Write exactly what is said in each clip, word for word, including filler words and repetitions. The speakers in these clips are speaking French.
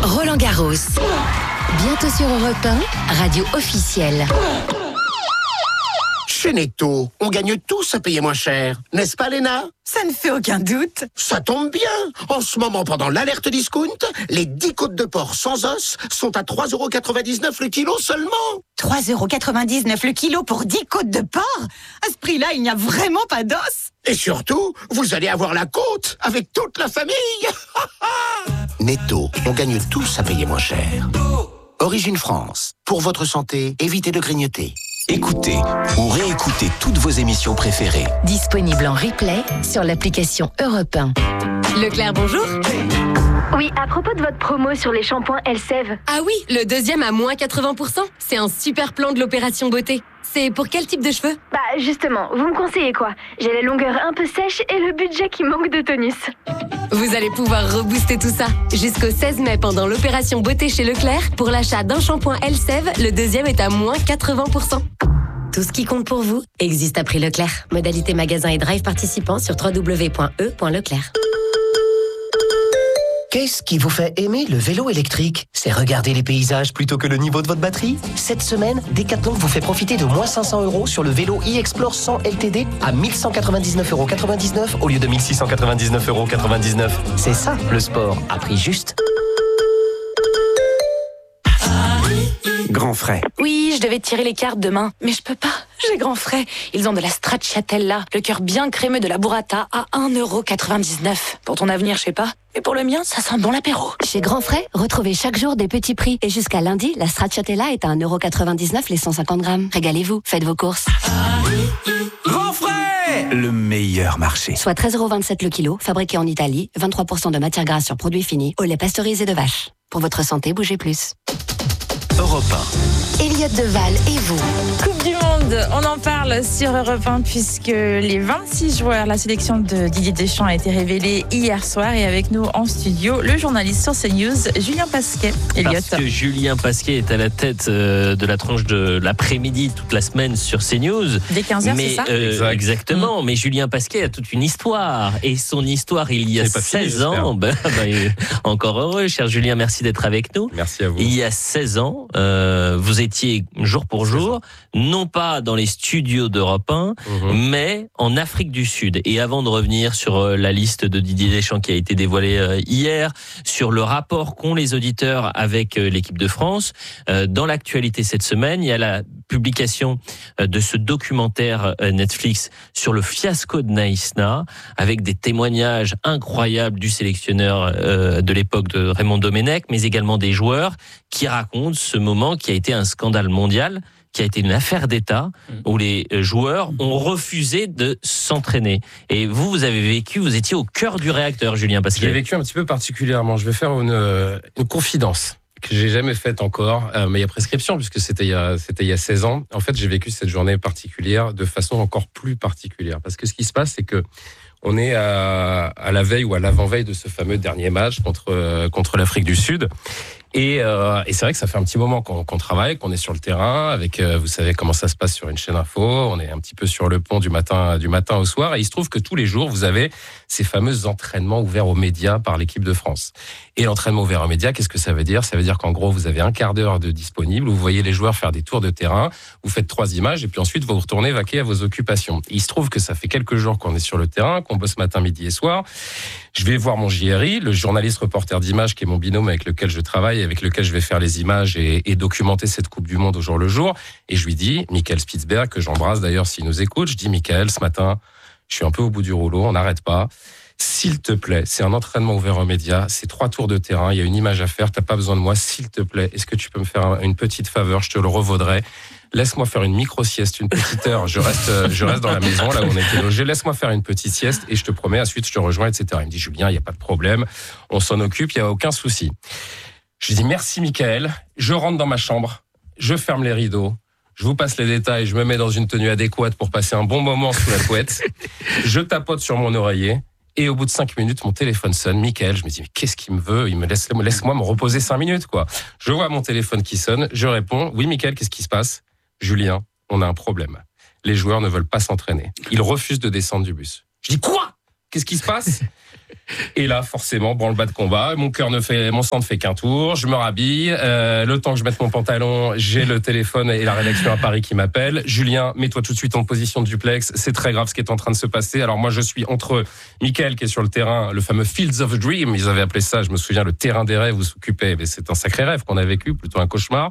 Roland Garros. Bientôt sur Europe un, radio officielle. Chez Netto, on gagne tous à payer moins cher. N'est-ce pas, Léna? Ça ne fait aucun doute. Ça tombe bien. En ce moment, pendant l'alerte discount, les dix côtes de porc sans os sont à trois euros quatre-vingt-dix-neuf le kilo seulement. trois euros quatre-vingt-dix-neuf le kilo pour dix côtes de porc? À ce prix-là, il n'y a vraiment pas d'os. Et surtout, vous allez avoir la côte avec toute la famille. Netto, on gagne tous à payer moins cher. Origine France. Pour votre santé, évitez de grignoter. Écoutez ou réécoutez toutes vos émissions préférées. Disponible en replay sur l'application Europe un. Leclerc, bonjour. Oui, à propos de votre promo sur les shampoings Elseve. Ah oui, le deuxième à moins quatre-vingts pour cent. C'est un super plan de l'opération beauté. C'est pour quel type de cheveux? Bah justement, vous me conseillez quoi? J'ai la longueur un peu sèche et le budget qui manque de tonus. Vous allez pouvoir rebooster tout ça. Jusqu'au seize mai, pendant l'opération beauté chez Leclerc, pour l'achat d'un shampoing Elseve, le deuxième est à moins quatre-vingts pour cent. Tout ce qui compte pour vous existe à prix Leclerc. Modalité magasin et drive participants sur w w w point e point leclerc. Qu'est-ce qui vous fait aimer le vélo électrique? C'est regarder les paysages plutôt que le niveau de votre batterie? Cette semaine, Decathlon vous fait profiter de moins cinq cents euros sur le vélo e-Explore cent L T D à mille cent quatre-vingt-dix-neuf euros quatre-vingt-dix-neuf au lieu de mille six cent quatre-vingt-dix-neuf euros quatre-vingt-dix-neuf. C'est ça, le sport, à prix juste. Grand Frais. Oui, je devais tirer les cartes demain, mais je peux pas. J'ai Grand Frais. Ils ont de la stracciatella, le cœur bien crémeux de la burrata à un euro quatre-vingt-dix-neuf. Pour ton avenir, je sais pas. Mais pour le mien, ça sent bon l'apéro. Chez Grand Frais, retrouvez chaque jour des petits prix. Et jusqu'à lundi, la stracciatella est à un euro quatre-vingt-dix-neuf les cent cinquante grammes. Régalez-vous, faites vos courses. Grand Frais, le meilleur marché. Soit treize euros vingt-sept le kilo, fabriqué en Italie, vingt-trois pour cent de matière grasse sur produits finis, au lait pasteurisé de vache. Pour votre santé, bougez plus. Europe un. Elliot Deval et vous. Coupe du Monde, on en parle sur Europe un puisque les vingt-six joueurs, la sélection de Didier Deschamps a été révélée hier soir et avec nous en studio, le journaliste sur CNews, Julien Pasquet. Elliot. Parce que Julien Pasquet est à la tête euh, de la tranche de l'après-midi toute la semaine sur CNews. Dès quinze heures, mais, c'est ça euh, exact. Exactement, mmh. Mais Julien Pasquet a toute une histoire et son histoire il y a seize fini, ans, ben, ben, encore heureux, cher Julien, merci d'être avec nous. Merci à vous. Il y a seize ans, euh, vous étiez jour pour jour, non pas dans les studios d'Europe un, mmh. mais en Afrique du Sud. Et avant de revenir sur la liste de Didier Deschamps qui a été dévoilée hier, sur le rapport qu'ont les auditeurs avec l'équipe de France, dans l'actualité cette semaine, il y a la publication de ce documentaire Netflix sur le fiasco de Naïsna, avec des témoignages incroyables du sélectionneur de l'époque de Raymond Domenech, mais également des joueurs qui racontent ce moment qui a été un scandale mondial, qui a été une affaire d'État, où les joueurs ont refusé de s'entraîner. Et vous, vous avez vécu, vous étiez au cœur du réacteur, Julien Pasquet. J'ai vécu un petit peu particulièrement. Je vais faire une, une confidence que j'ai jamais faite encore, euh, mais il y a prescription, puisque c'était il y a, c'était il y a seize ans. En fait, j'ai vécu cette journée particulière de façon encore plus particulière. Parce que ce qui se passe, c'est que on est à, à la veille ou à l'avant-veille de ce fameux dernier match contre, euh, contre l'Afrique du Sud. Et, euh, et c'est vrai que ça fait un petit moment qu'on, qu'on travaille, qu'on est sur le terrain, avec, euh, vous savez comment ça se passe sur une chaîne info. On est un petit peu sur le pont du matin, du matin au soir. Et il se trouve que tous les jours, vous avez ces fameux entraînements ouverts aux médias par l'équipe de France. Et l'entraînement ouvert aux médias, qu'est-ce que ça veut dire? Ça veut dire qu'en gros, vous avez un quart d'heure de disponible où vous voyez les joueurs faire des tours de terrain, vous faites trois images et puis ensuite vous retournez vaquer à vos occupations. Et il se trouve que ça fait quelques jours qu'on est sur le terrain, qu'on bosse matin, midi et soir. Je vais voir mon J R I, le journaliste reporter d'images, qui est mon binôme avec lequel je travaille, avec lequel je vais faire les images et, et documenter cette Coupe du Monde au jour le jour. Et je lui dis, Michael Spitzberg, que j'embrasse d'ailleurs s'il nous écoute, je dis, Michael, ce matin, je suis un peu au bout du rouleau, on n'arrête pas. S'il te plaît, c'est un entraînement ouvert aux médias, c'est trois tours de terrain, il y a une image à faire, t'as pas besoin de moi, s'il te plaît, est-ce que tu peux me faire une petite faveur, je te le revaudrai. Laisse-moi faire une micro-sieste, une petite heure. Je reste, je reste dans la maison, là où on était logé. Laisse-moi faire une petite sieste et je te promets, ensuite, je te rejoins, et cetera. Il me dit, Julien, il n'y a pas de problème. On s'en occupe, il n'y a aucun souci. Je lui dis, merci, Michael. Je rentre dans ma chambre. Je ferme les rideaux. Je vous passe les détails. Je me mets dans une tenue adéquate pour passer un bon moment sous la couette. Je tapote sur mon oreiller. Et au bout de cinq minutes, mon téléphone sonne. Michael, je me dis, mais qu'est-ce qu'il me veut? Il me laisse, laisse-moi me reposer cinq minutes, quoi. Je vois mon téléphone qui sonne. Je réponds, oui, Michael, qu'est-ce qui se passe? Julien, on a un problème. Les joueurs ne veulent pas s'entraîner. Ils refusent de descendre du bus. Je dis, quoi? qu'est-ce qui se passe ? Et là, forcément, branle-bas de combat. Mon cœur ne fait, mon sang ne fait qu'un tour. Je me rhabille. Euh, le temps que je mette mon pantalon, j'ai le téléphone et la rédaction à Paris qui m'appelle. Julien, mets-toi tout de suite en position de duplex. C'est très grave ce qui est en train de se passer. Alors moi, je suis entre Mickaël qui est sur le terrain, le fameux Fields of Dream. Ils avaient appelé ça, je me souviens, le terrain des rêves où s'occupait. Mais c'est un sacré rêve qu'on a vécu, plutôt un cauchemar.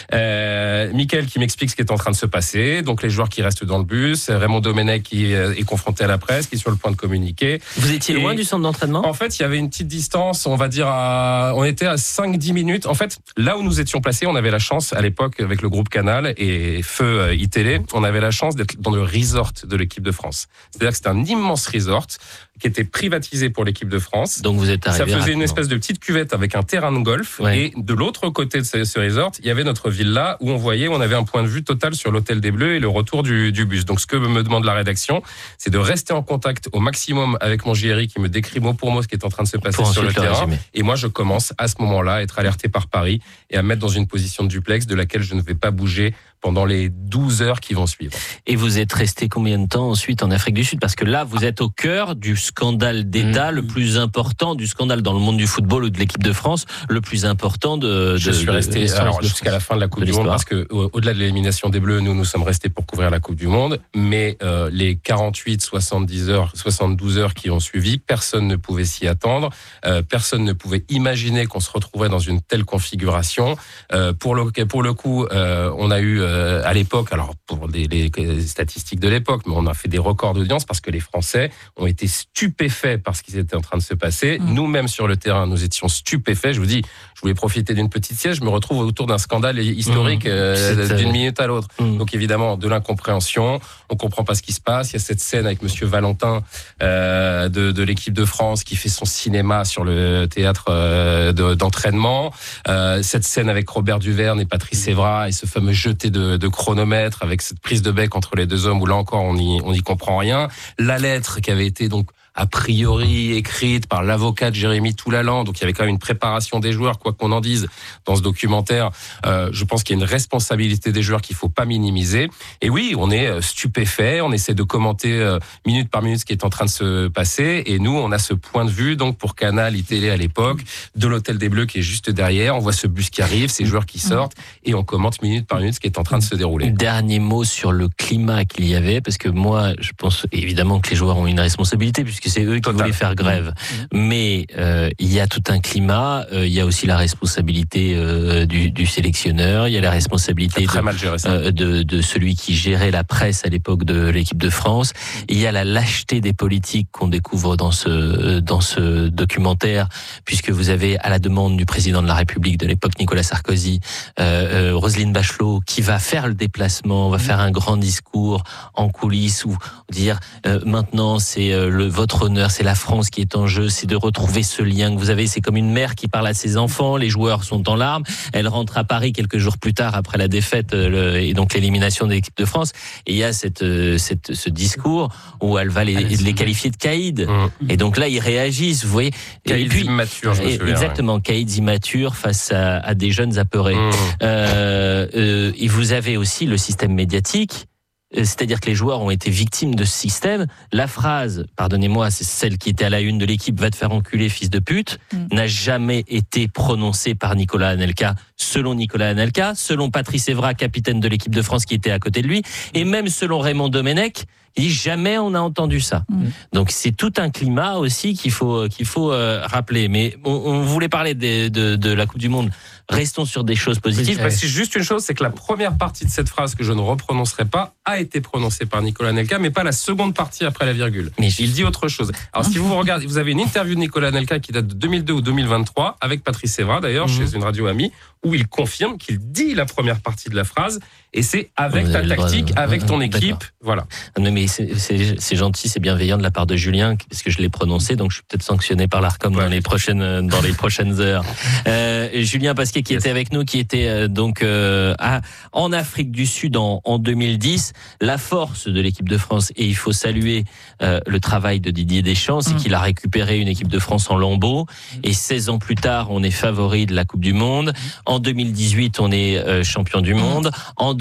Euh, Mickaël qui m'explique ce qui est en train de se passer. Donc les joueurs qui restent dans le bus. Raymond Domenech qui est confronté à la presse, qui est sur le point de communiquer. Vous étiez et loin du centre d'entraînement ? En fait, il y avait une petite distance, on va dire, à, on était à cinq dix minutes. En fait, là où nous étions placés, on avait la chance, à l'époque, avec le groupe Canal et Feu iTélé, on avait la chance d'être dans le resort de l'équipe de France. C'est-à-dire que c'était un immense resort qui était privatisé pour l'équipe de France. Donc vous êtes arrivé. Ça faisait rapidement. Une espèce de petite cuvette avec un terrain de golf. Ouais. Et de l'autre côté de ce, ce resort, il y avait notre villa où on voyait, on avait un point de vue total sur l'hôtel des Bleus et le retour du, du bus. Donc ce que me demande la rédaction, c'est de rester en contact au maximum avec mon J R I qui me décrit mot pour mot ce qui est en train de se passer pour sur le terrain. Résumer. Et moi, je commence à ce moment-là à être alerté par Paris et à me mettre dans une position de duplex de laquelle je ne vais pas bouger pendant les douze heures qui vont suivre. Et vous êtes resté combien de temps ensuite en Afrique du Sud ? Parce que là, vous êtes au cœur du scandale d'État mmh. le plus important, du scandale dans le monde du football ou de l'équipe de France, le plus important de... de je suis de, resté de, alors, jusqu'à la fin de la Coupe du Monde, parce que au-delà de l'élimination des Bleus, nous, nous sommes restés pour couvrir la Coupe du Monde, mais euh, les quarante-huit, soixante-dix heures, soixante-douze heures qui ont suivi, personne ne pouvait s'y attendre, euh, personne ne pouvait imaginer qu'on se retrouverait dans une telle configuration. Euh, pour, le, pour le coup, euh, on a eu... Euh, à l'époque, alors pour les, les statistiques de l'époque, mais on a fait des records d'audience parce que les Français ont été stupéfaits par ce qui était en train de se passer. Mmh. Nous-mêmes sur le terrain, nous étions stupéfaits. Je vous dis, je voulais profiter d'une petite sieste, je me retrouve autour d'un scandale historique mmh. euh, d'une minute à l'autre. Mmh. Donc évidemment, de l'incompréhension, on comprend pas ce qui se passe. Il y a cette scène avec Monsieur Valentin euh, de, de l'équipe de France qui fait son cinéma sur le théâtre euh, de, d'entraînement. Euh, cette scène avec Robert Duverne et Patrice Evra et ce fameux jeté de De, de chronomètre avec cette prise de bec entre les deux hommes où là encore on n'y on n'y comprend rien. La lettre qui avait été donc a priori écrite par l'avocat de Jérémy Toulalan, donc il y avait quand même une préparation des joueurs, quoi qu'on en dise dans ce documentaire. Euh, je pense qu'il y a une responsabilité des joueurs qu'il faut pas minimiser. Et oui, on est stupéfait, on essaie de commenter euh, minute par minute ce qui est en train de se passer. Et nous, on a ce point de vue donc pour Canal, iTélé à l'époque, de l'hôtel des Bleus qui est juste derrière. On voit ce bus qui arrive, ces joueurs qui sortent, et on commente minute par minute ce qui est en train de se dérouler. Dernier mot sur le climat qu'il y avait, parce que moi, je pense évidemment que les joueurs ont une responsabilité puisque c'est eux qui Total. voulaient faire grève. Mmh. Mais euh, il y a tout un climat, euh, il y a aussi la responsabilité euh, du, du sélectionneur, il y a la responsabilité très de, mal géré ça. Euh, de, de celui qui gérait la presse à l'époque de l'équipe de France. Il y a la lâcheté des politiques qu'on découvre dans ce, dans ce documentaire, puisque vous avez, à la demande du président de la République de l'époque, Nicolas Sarkozy, euh, euh, Roselyne Bachelot, qui va faire le déplacement, va faire un grand discours en coulisses où dire euh, maintenant c'est euh, le votre honneur, c'est la France qui est en jeu, c'est de retrouver ce lien que vous avez. C'est comme une mère qui parle à ses enfants, les joueurs sont en larmes, elle rentre à Paris quelques jours plus tard après la défaite euh, le, et donc l'élimination de l'équipe de France. Et il y a cette, euh, cette, ce discours où elle va les, les qualifier de caïds. Mmh. Et donc là, ils réagissent, vous voyez. Caïds immatures, je me souviens. Exactement, ouais. Caïds immatures face à, à des jeunes apeurés. Mmh. Euh, euh, et vous avez aussi le système médiatique. C'est-à-dire que les joueurs ont été victimes de ce système. La phrase, pardonnez-moi, c'est celle qui était à la une de l'équipe, va te faire enculer, fils de pute, mmh. n'a jamais été prononcée par Nicolas Anelka, selon Nicolas Anelka, selon Patrice Evra, capitaine de l'équipe de France qui était à côté de lui, et même selon Raymond Domenech, il dit jamais on a entendu ça. Mmh. Donc c'est tout un climat aussi qu'il faut qu'il faut euh, rappeler. Mais on, on voulait parler de, de, de la Coupe du Monde. Restons sur des choses positives. Je précise juste une chose, c'est que la première partie de cette phrase que je ne reprononcerai pas a été prononcée par Nicolas Anelka, mais pas la seconde partie après la virgule. Mais il dit autre chose. Alors si vous regardez, vous avez une interview de Nicolas Anelka qui date de deux mille deux ou deux mille vingt-trois avec Patrice Evra d'ailleurs, mmh. chez une radio amie, où il confirme qu'il dit la première partie de la phrase et c'est avec ta tactique, de... avec ton équipe, D'accord. voilà. Non mais c'est, c'est, c'est gentil, c'est bienveillant de la part de Julien parce que je l'ai prononcé, donc je suis peut-être sanctionné par l'Arcom ouais. dans les prochaines dans les prochaines heures. Euh, Julien Pasquet qui yes. était avec nous, qui était euh, donc euh, à, en Afrique du Sud en, en deux mille dix. La force de l'équipe de France, et il faut saluer euh, le travail de Didier Deschamps, c'est mmh. qu'il a récupéré une équipe de France en lambeaux. Et seize ans plus tard, on est favori de la Coupe du Monde. En deux mille dix-huit, on est euh, champion du monde. En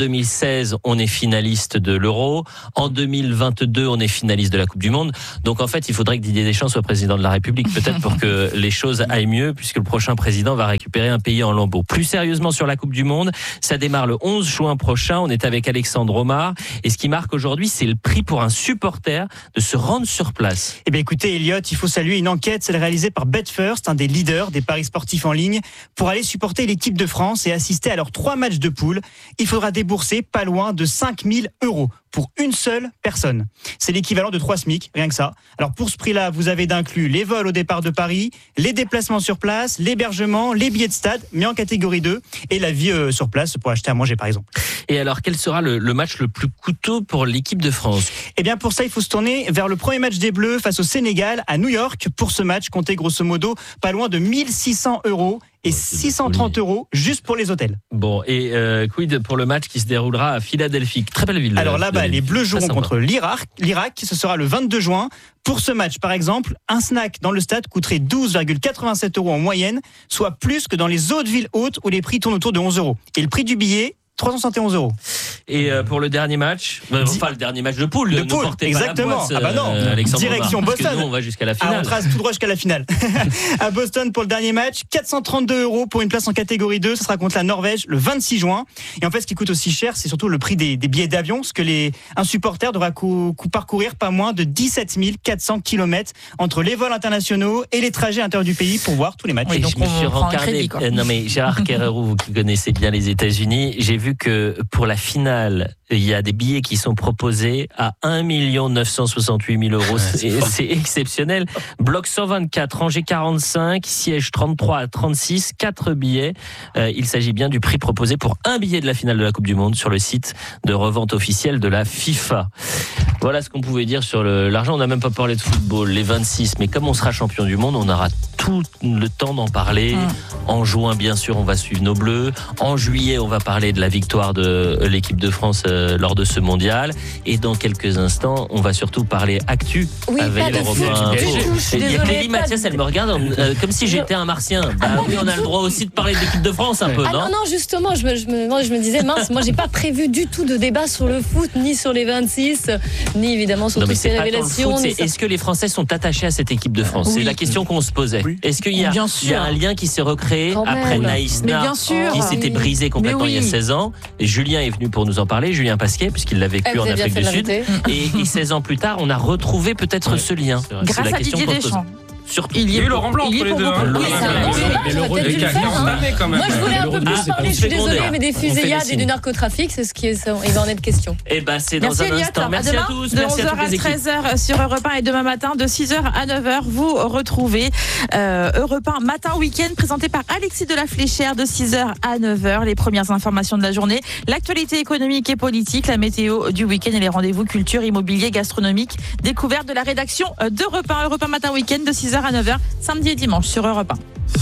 deux mille seize, on est finaliste de l'Euro. En deux mille vingt-deux, on est finaliste de la Coupe du Monde. Donc en fait, il faudrait que Didier Deschamps soit président de la République, peut-être pour que les choses aillent mieux, puisque le prochain président va récupérer un pays en lambeaux. Plus sérieusement sur la Coupe du Monde, ça démarre le onze juin prochain. On est avec Alexandre Omar. Et ce qui marque aujourd'hui, c'est le prix pour un supporter de se rendre sur place. Eh bien écoutez, Elliot, il faut saluer une enquête, celle réalisée par BetFirst, un des leaders des paris sportifs en ligne, pour aller supporter l'équipe de France et assister à leurs trois matchs de poule. Il faudra débourser pas loin de cinq mille euros pour une seule personne. C'est l'équivalent de trois SMIC, rien que ça. Alors pour ce prix-là, vous avez d'inclus les vols au départ de Paris, les déplacements sur place, l'hébergement, les billets de stade, mais en catégorie deux, et la vie euh, sur place pour acheter à manger par exemple. Et alors, quel sera le, le match le plus coûteux pour l'équipe de France ? Eh bien pour ça, il faut se tourner vers le premier match des Bleus face au Sénégal à New York. Pour ce match, comptez grosso modo pas loin de mille six cents euros. Et six cent trente euros juste pour les hôtels. Bon, et euh, quid pour le match qui se déroulera à Philadelphie, très belle ville. Alors là-bas, les Bleus joueront contre l'Irak. L'Irak, ce sera le vingt-deux juin. Pour ce match, par exemple, un snack dans le stade coûterait douze virgule quatre-vingt-sept euros en moyenne, soit plus que dans les autres villes hautes où les prix tournent autour de onze euros. Et le prix du billet, trois cent soixante et onze euros. Et euh, pour le dernier match, euh, enfin le dernier match de poule, de poule, exactement. Boisse, ah bah non, euh, direction Omar, Boston. Nous, on va jusqu'à la finale. Ah, on trace tout droit jusqu'à la finale. À Boston pour le dernier match, quatre cent trente-deux euros pour une place en catégorie deux. Ça sera contre la Norvège le vingt-six juin. Et en fait, ce qui coûte aussi cher, c'est surtout le prix des, des billets d'avion, parce que les un supporter devra cou, cou, parcourir pas moins de dix-sept mille quatre cents kilomètres entre les vols internationaux et les trajets à l'intérieur du pays pour voir tous les matchs. Oui, donc je me suis rencardé. Euh, non mais Gérard Kerrerou, vous qui connaissez bien les États-Unis, j'ai vu que pour la finale, il y a des billets qui sont proposés à un million neuf cent soixante-huit mille euros. C'est, c'est exceptionnel. Bloc cent vingt-quatre, rangée quarante-cinq, siège trente-trois à trente-six, quatre billets. Euh, il s'agit bien du prix proposé pour un billet de la finale de la Coupe du Monde sur le site de revente officielle de la FIFA. Voilà ce qu'on pouvait dire sur le, l'argent. On n'a même pas parlé de football, les vingt-six. Mais comme on sera champion du monde, on aura tout le temps d'en parler. Mmh. En juin, bien sûr, on va suivre nos Bleus. En juillet, on va parler de la victoire de l'équipe de France euh, lors de ce mondial. Et dans quelques instants, on va surtout parler actu oui, avec les Romains. Il y a Clélie Mathias, elle me regarde euh, comme si j'étais un martien. Bah ah oui, on a le droit aussi de parler de l'équipe de France un peu, ah non? Non, non, justement, je me, je me, moi, je me disais, mince, moi, j'ai pas prévu du tout de débat sur le foot, ni sur les vingt-six, ni évidemment sur non, toutes ces révélations. Foot, est-ce que les Français sont attachés à cette équipe de France? Oui. C'est la question qu'on se posait. Oui. Est-ce qu'il y a, il y a un lien qui s'est recréé Quand après même. Naïsna, qui s'était oui. brisé complètement oui. il y a seize ans? Et Julien est venu pour nous en parler, Julien Pasquet, puisqu'il l'a vécu en Afrique du Sud. Et, et seize ans plus tard, on a retrouvé peut-être ouais. ce lien. Grâce à Didier Deschamps. Surtout. Il y a eu Laurent Blanc entre les deux. Mais le rôle de quand même. Moi, je voulais un peu plus parler, je suis désolée, mais des fusillades et du narcotrafic, c'est ce qui est, il va en être question. Et ben, c'est dans un instant. Merci à tous. De onze heures à treize heures sur Europe un et demain matin, de six heures à neuf heures, vous retrouvez Europe un Matin Week-end présenté par Alexis de la Fléchère de six heures à neuf heures. Les premières informations de la journée, l'actualité économique et politique, la météo du week-end et les rendez-vous culture, immobilier, gastronomique, découverte de la rédaction d'Europe un. Europe un Matin Week-end de six heures à neuf heures, samedi et dimanche sur Europe un.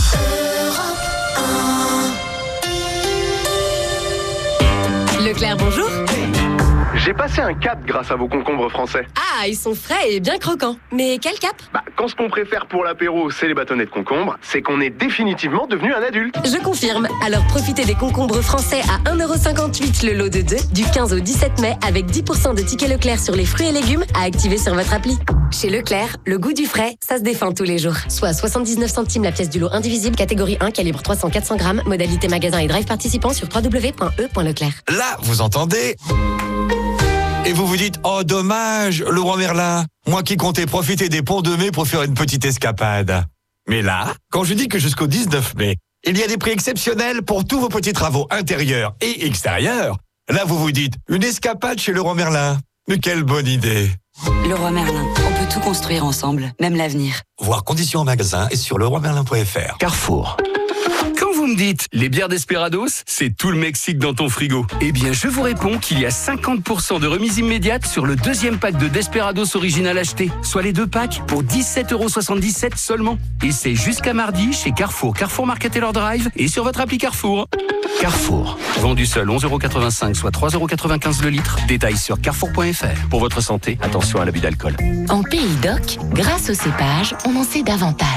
Leclerc, bonjour. J'ai passé un cap grâce à vos concombres français. Ah, ils sont frais et bien croquants. Mais quel cap? Bah, quand ce qu'on préfère pour l'apéro, c'est les bâtonnets de concombre, c'est qu'on est définitivement devenu un adulte. Je confirme. Alors profitez des concombres français à un euro cinquante-huit le lot de deux, du quinze au dix-sept mai, avec dix pour cent de tickets Leclerc sur les fruits et légumes à activer sur votre appli. Chez Leclerc, le goût du frais, ça se défend tous les jours. Soit soixante-dix-neuf centimes la pièce du lot indivisible, catégorie un, calibre trois cents à quatre cents grammes, modalité magasin et drive participant sur w w w point e point leclerc. Là, vous entendez? Et vous vous dites, oh dommage, Leroy Merlin, moi qui comptais profiter des ponts de mai pour faire une petite escapade. Mais là, quand je dis que jusqu'au dix-neuf mai, il y a des prix exceptionnels pour tous vos petits travaux intérieurs et extérieurs, là vous vous dites, une escapade chez Leroy Merlin. Mais quelle bonne idée! Leroy Merlin, on peut tout construire ensemble, même l'avenir. Voir conditions en magasin et sur leroy merlin point f r. Carrefour. Quand vous me dites, les bières Desperados, c'est tout le Mexique dans ton frigo. Eh bien, je vous réponds qu'il y a cinquante pour cent de remise immédiate sur le deuxième pack de Desperados original acheté, soit les deux packs pour dix-sept euros soixante-dix-sept seulement. Et c'est jusqu'à mardi chez Carrefour, Carrefour Market et leur drive et sur votre appli Carrefour. Carrefour. Vendu seul onze euros quatre-vingt-cinq, soit trois euros quatre-vingt-quinze le litre. Détails sur carrefour point f r. Pour votre santé, attention à l'abus d'alcool. En Pays d'Oc, grâce au cépage, on en sait davantage.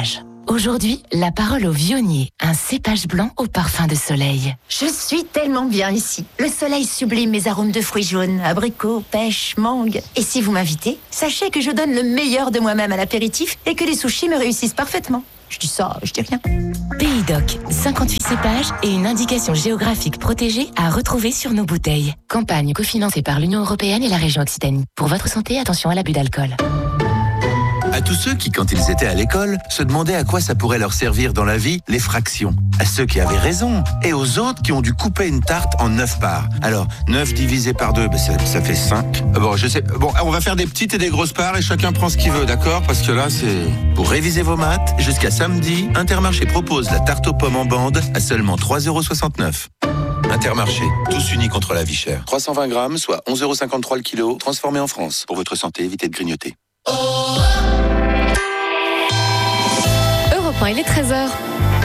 Aujourd'hui, la parole au vionnier, un cépage blanc au parfum de soleil. Je suis tellement bien ici. Le soleil sublime mes arômes de fruits jaunes, abricots, pêche, mangue. Et si vous m'invitez, sachez que je donne le meilleur de moi-même à l'apéritif et que les sushis me réussissent parfaitement. Je dis ça, je dis rien. Pays Doc, cinquante-huit cépages et une indication géographique protégée à retrouver sur nos bouteilles. Campagne cofinancée par l'Union européenne et la région Occitanie. Pour votre santé, attention à l'abus d'alcool. À tous ceux qui, quand ils étaient à l'école, se demandaient à quoi ça pourrait leur servir dans la vie, les fractions. À ceux qui avaient raison. Et aux autres qui ont dû couper une tarte en neuf parts. Alors, neuf divisé par deux, ben ça, ça fait cinq. Bon, je sais. Bon, on va faire des petites et des grosses parts et chacun prend ce qu'il veut, d'accord? Parce que là, c'est... Pour réviser vos maths, jusqu'à samedi, Intermarché propose la tarte aux pommes en bande à seulement trois euros soixante-neuf. Intermarché, tous unis contre la vie chère. trois cent vingt grammes, soit onze euros cinquante-trois le kilo, transformé en France. Pour votre santé, évitez de grignoter. Europe un, il est treize heures.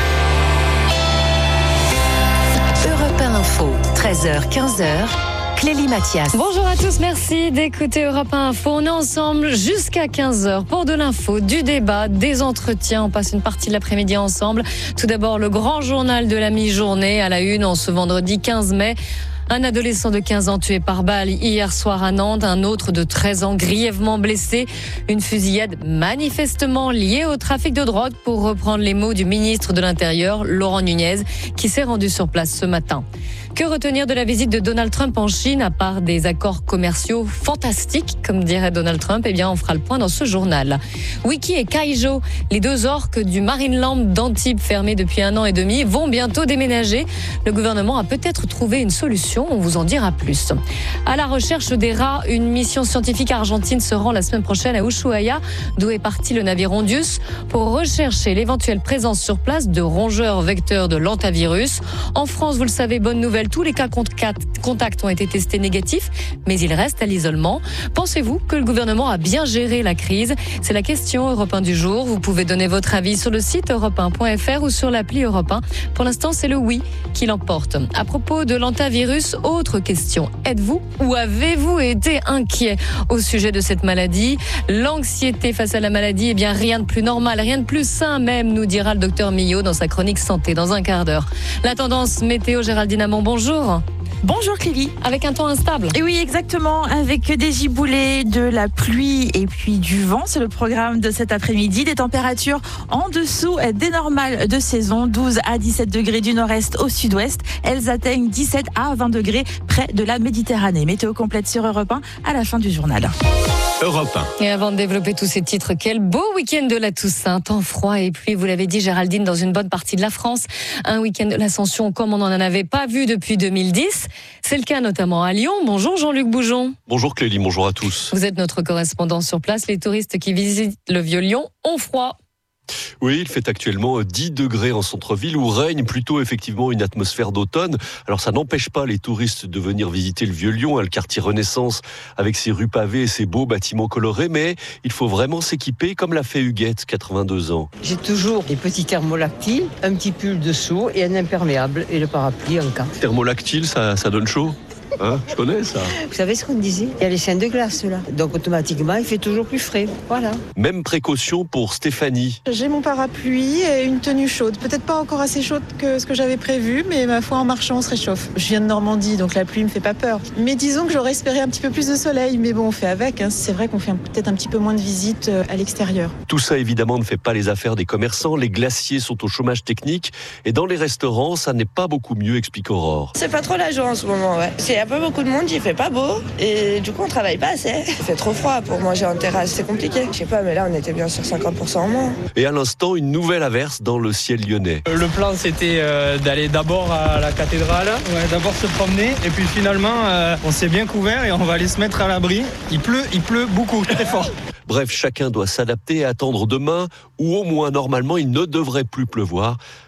Europe un Info, treize heures, quinze heures. Clélie Mathias. Bonjour à tous, merci d'écouter Europe un Info. On est ensemble jusqu'à quinze heures pour de l'info, du débat, des entretiens. On passe une partie de l'après-midi ensemble. Tout d'abord, le grand journal de la mi-journée à la une en ce vendredi quinze mai. Un adolescent de quinze ans tué par balle hier soir à Nantes, un autre de treize ans grièvement blessé. Une fusillade manifestement liée au trafic de drogue, pour reprendre les mots du ministre de l'Intérieur, Laurent Nunez, qui s'est rendu sur place ce matin. Que retenir de la visite de Donald Trump en Chine, à part des accords commerciaux fantastiques, comme dirait Donald Trump? Eh bien, on fera le point dans ce journal. Wiki et Kaijo, les deux orques du Marineland d'Antibes, fermés depuis un an et demi, vont bientôt déménager. Le gouvernement a peut-être trouvé une solution, on vous en dira plus. À la recherche des rats, une mission scientifique argentine se rend la semaine prochaine à Ushuaia, d'où est parti le navire Ondius, pour rechercher l'éventuelle présence sur place de rongeurs vecteurs de l'hantavirus. En France, vous le savez, bonne nouvelle, tous les cas contacts ont été testés négatifs, mais ils restent à l'isolement. Pensez-vous que le gouvernement a bien géré la crise? C'est la question Europe un du jour. Vous pouvez donner votre avis sur le site europe un point f r ou sur l'appli Europe un. Pour l'instant, c'est le oui qui l'emporte. À propos de l'hantavirus, autre question. Êtes-vous ou avez-vous été inquiet au sujet de cette maladie? L'anxiété face à la maladie, eh bien rien de plus normal, rien de plus sain même, nous dira le docteur Millot dans sa chronique santé dans un quart d'heure. La tendance météo, Géraldine Amont, bonjour. Bonjour Clélie. Avec un temps instable. Et oui, exactement, avec des giboulées, de la pluie et puis du vent. C'est le programme de cet après-midi. Des températures en dessous des normales de saison, douze à dix-sept degrés du nord-est au sud-ouest. Elles atteignent dix-sept à vingt degrés près de la Méditerranée. Météo complète sur Europe un à la fin du journal. Europe un. Et avant de développer tous ces titres, quel beau week-end de la Toussaint. Temps froid et pluie, vous l'avez dit Géraldine, dans une bonne partie de la France. Un week-end de l'Ascension comme on n'en avait pas vu depuis deux mille dix. C'est le cas notamment à Lyon. Bonjour Jean-Luc Boujon. Bonjour Clélie, bonjour à tous. Vous êtes notre correspondant sur place. Les touristes qui visitent le Vieux-Lyon ont froid. Oui, il fait actuellement dix degrés en centre-ville où règne plutôt effectivement une atmosphère d'automne. Alors ça n'empêche pas les touristes de venir visiter le Vieux-Lyon, le quartier Renaissance avec ses rues pavées et ses beaux bâtiments colorés, mais il faut vraiment s'équiper comme l'a fait Huguette, quatre-vingt-deux ans. J'ai toujours des petits thermolactiles, un petit pull dessous et un imperméable et le parapluie en cas. Thermolactile, ça, ça donne chaud? Hein, je connais ça. Vous savez ce qu'on disait? Il y a les chaînes de glace là. Donc automatiquement, il fait toujours plus frais. Voilà. Même précaution pour Stéphanie. J'ai mon parapluie et une tenue chaude. Peut-être pas encore assez chaude que ce que j'avais prévu, mais ma foi, en marchant, on se réchauffe. Je viens de Normandie, donc la pluie me fait pas peur. Mais disons que j'aurais espéré un petit peu plus de soleil. Mais bon, on fait avec. Hein. C'est vrai qu'on fait peut-être un petit peu moins de visites à l'extérieur. Tout ça, évidemment, ne fait pas les affaires des commerçants. Les glaciers sont au chômage technique. Et dans les restaurants, ça n'est pas beaucoup mieux, explique Aurore. C'est pas trop la joie en ce moment, ouais. C'est un peu beaucoup de monde, il fait pas beau et du coup on travaille pas assez. Il fait trop froid pour manger en terrasse, c'est compliqué. Je sais pas, mais là on était bien sur cinquante pour cent en moins. Et à l'instant, une nouvelle averse dans le ciel lyonnais. Le plan c'était euh, d'aller d'abord à la cathédrale, ouais, d'abord se promener et puis finalement euh, on s'est bien couvert et on va aller se mettre à l'abri. Il pleut, il pleut beaucoup, très fort. Bref, chacun doit s'adapter et attendre demain, où au moins normalement il ne devrait plus pleuvoir.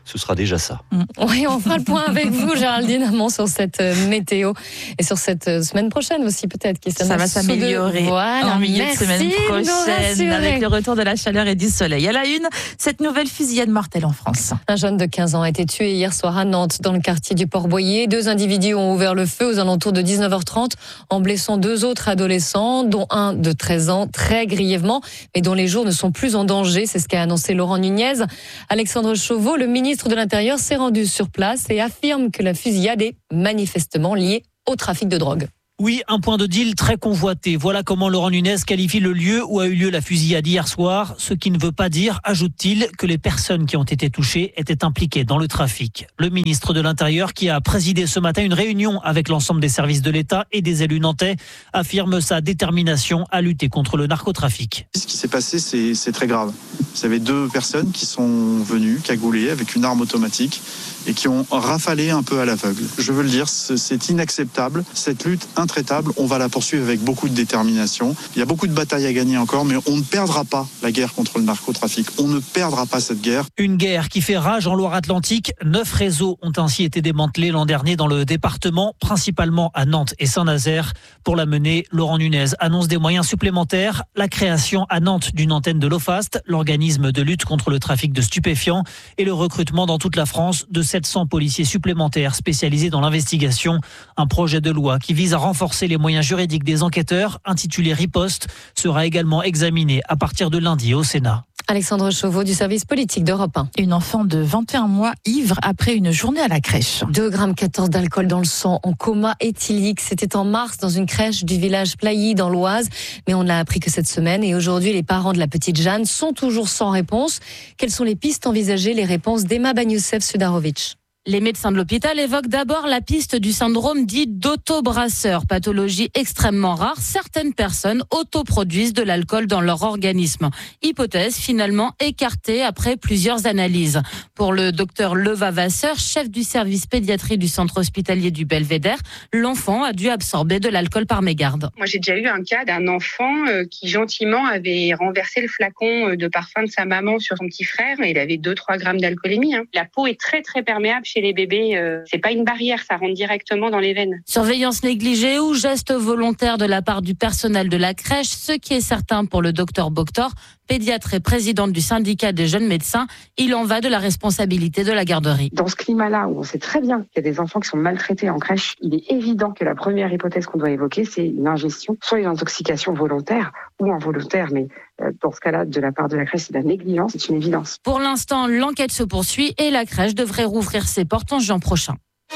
ce sera déjà ça. Oui, on fera le point avec vous, Géraldine Amont, sur cette météo et sur cette semaine prochaine aussi, peut-être. Qui ça va s'améliorer voilà, en milieu de semaine prochaine avec le retour de la chaleur et du soleil. À la une, cette nouvelle fusillade mortelle en France. Un jeune de quinze ans a été tué hier soir à Nantes, dans le quartier du Port-Boyer. Deux individus ont ouvert le feu aux alentours de dix-neuf heures trente en blessant deux autres adolescents, dont un de treize ans, très grièvement, mais dont les jours ne sont plus en danger. C'est ce qu'a annoncé Laurent Nunez. Alexandre Chauveau, le ministre de l'Intérieur, s'est rendu sur place et affirme que la fusillade est manifestement liée au trafic de drogue. Oui, un point de deal très convoité. Voilà comment Laurent Nunez qualifie le lieu où a eu lieu la fusillade hier soir. Ce qui ne veut pas dire, ajoute-t-il, que les personnes qui ont été touchées étaient impliquées dans le trafic. Le ministre de l'Intérieur, qui a présidé ce matin une réunion avec l'ensemble des services de l'État et des élus nantais, affirme sa détermination à lutter contre le narcotrafic. Ce qui s'est passé, c'est, c'est très grave. Vous avez deux personnes qui sont venues cagoulées avec une arme automatique et qui ont rafalé un peu à l'aveugle. Je veux le dire, c'est inacceptable. Cette lutte intraitable, on va la poursuivre avec beaucoup de détermination. Il y a beaucoup de batailles à gagner encore, mais on ne perdra pas la guerre contre le narcotrafic. On ne perdra pas cette guerre. Une guerre qui fait rage en Loire-Atlantique. Neuf réseaux ont ainsi été démantelés l'an dernier dans le département, principalement à Nantes et Saint-Nazaire. Pour la mener, Laurent Nunez annonce des moyens supplémentaires. La création à Nantes d'une antenne de l'OFAST, l'organisme de lutte contre le trafic de stupéfiants, et le recrutement dans toute la France de sept cents policiers supplémentaires spécialisés dans l'investigation. Un projet de loi qui vise à renforcer les moyens juridiques des enquêteurs, intitulé Riposte, sera également examiné à partir de lundi au Sénat. Alexandre Chauveau du service politique d'Europe un. Une enfant de vingt et un mois ivre après une journée à la crèche. deux virgule quatorze grammes d'alcool dans le sang, en coma éthylique. C'était en mars dans une crèche du village Plailly dans l'Oise. Mais on n'a appris que cette semaine. Et aujourd'hui, les parents de la petite Jeanne sont toujours sans réponse. Quelles sont les pistes envisagées? Les réponses d'Emma Bagnoussev-Sudarovic. Les médecins de l'hôpital évoquent d'abord la piste du syndrome dit d'autobrasseur, pathologie extrêmement rare. Certaines personnes autoproduisent de l'alcool dans leur organisme. Hypothèse finalement écartée après plusieurs analyses. Pour le docteur Levavasseur, chef du service pédiatrie du centre hospitalier du Belvédère, l'enfant a dû absorber de l'alcool par mégarde. Moi, j'ai déjà eu un cas d'un enfant qui gentiment avait renversé le flacon de parfum de sa maman sur son petit frère. Il avait deux à trois grammes d'alcoolémie. Hein. La peau est très très perméable chez les bébés, euh, c'est pas une barrière, ça rentre directement dans les veines. Surveillance négligée ou geste volontaire de la part du personnel de la crèche, ce qui est certain pour le docteur Boctor, pédiatre et présidente du syndicat des jeunes médecins, il en va de la responsabilité de la garderie. Dans ce climat-là où on sait très bien qu'il y a des enfants qui sont maltraités en crèche, il est évident que la première hypothèse qu'on doit évoquer, c'est une ingestion, soit une intoxication volontaire ou involontaire, mais dans ce cas-là, de la part de la crèche, c'est de la négligence, c'est une évidence. Pour l'instant, l'enquête se poursuit et la crèche devrait rouvrir ses portes en juin prochain.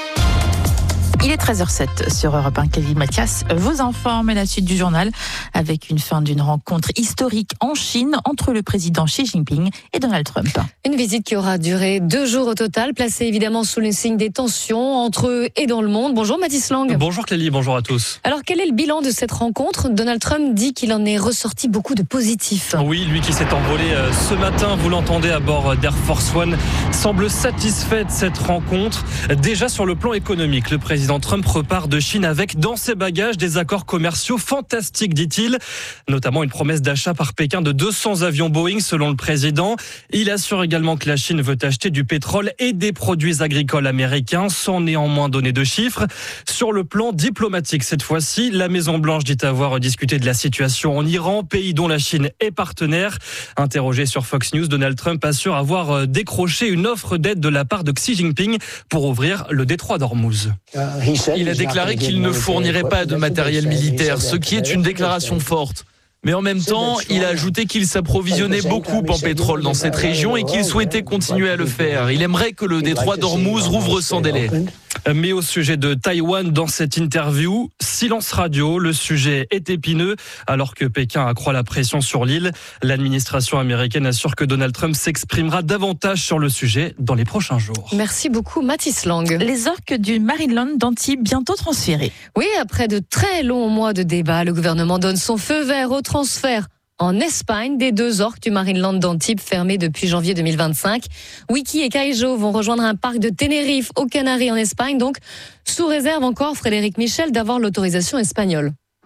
Il est treize heures zéro sept sur Europe un. Kevin Mathias vous informe la suite du journal avec une fin d'une rencontre historique en Chine entre le président Xi Jinping et Donald Trump. Une visite qui aura duré deux jours au total, placée évidemment sous le signe des tensions entre eux et dans le monde. Bonjour Mathis Lang. Bonjour Clélie, bonjour à tous. Alors quel est le bilan de cette rencontre? Donald Trump dit qu'il en est ressorti beaucoup de positifs. Oui, lui qui s'est envolé ce matin, vous l'entendez à bord d'Air Force One, semble satisfait de cette rencontre. Déjà sur le plan économique, le président Trump repart de Chine avec dans ses bagages des accords commerciaux fantastiques, dit-il, notamment une promesse d'achat par Pékin de deux cents avions Boeing selon le président. Il assure également que la Chine veut acheter du pétrole et des produits agricoles américains sans néanmoins donner de chiffres. Sur le plan diplomatique, cette fois-ci, la Maison-Blanche dit avoir discuté de la situation en Iran, pays dont la Chine est partenaire. Interrogé sur Fox News, Donald Trump assure avoir décroché une offre d'aide de la part de Xi Jinping pour ouvrir le détroit d'Ormuz. Il a déclaré qu'il ne fournirait pas de matériel militaire, ce qui est une déclaration forte. Mais en même temps, il a ajouté qu'il s'approvisionnait beaucoup en pétrole dans cette région et qu'il souhaitait continuer à le faire. Il aimerait que le détroit d'Ormuz rouvre sans délai. Mais au sujet de Taïwan, dans cette interview, silence radio, le sujet est épineux. Alors que Pékin accroît la pression sur l'île, l'administration américaine assure que Donald Trump s'exprimera davantage sur le sujet dans les prochains jours. Merci beaucoup Mathis Lang. Les orques du Marineland d'Antibes bientôt transférés. Oui, après de très longs mois de débat, le gouvernement donne son feu vert au transfert en Espagne des deux orques du Marineland d'Antibes fermés depuis janvier deux mille vingt-cinq. Wiki et Kaijo vont rejoindre un parc de Tenerife aux Canaries en Espagne, donc sous réserve encore, Frédéric Michel, d'avoir l'autorisation espagnole.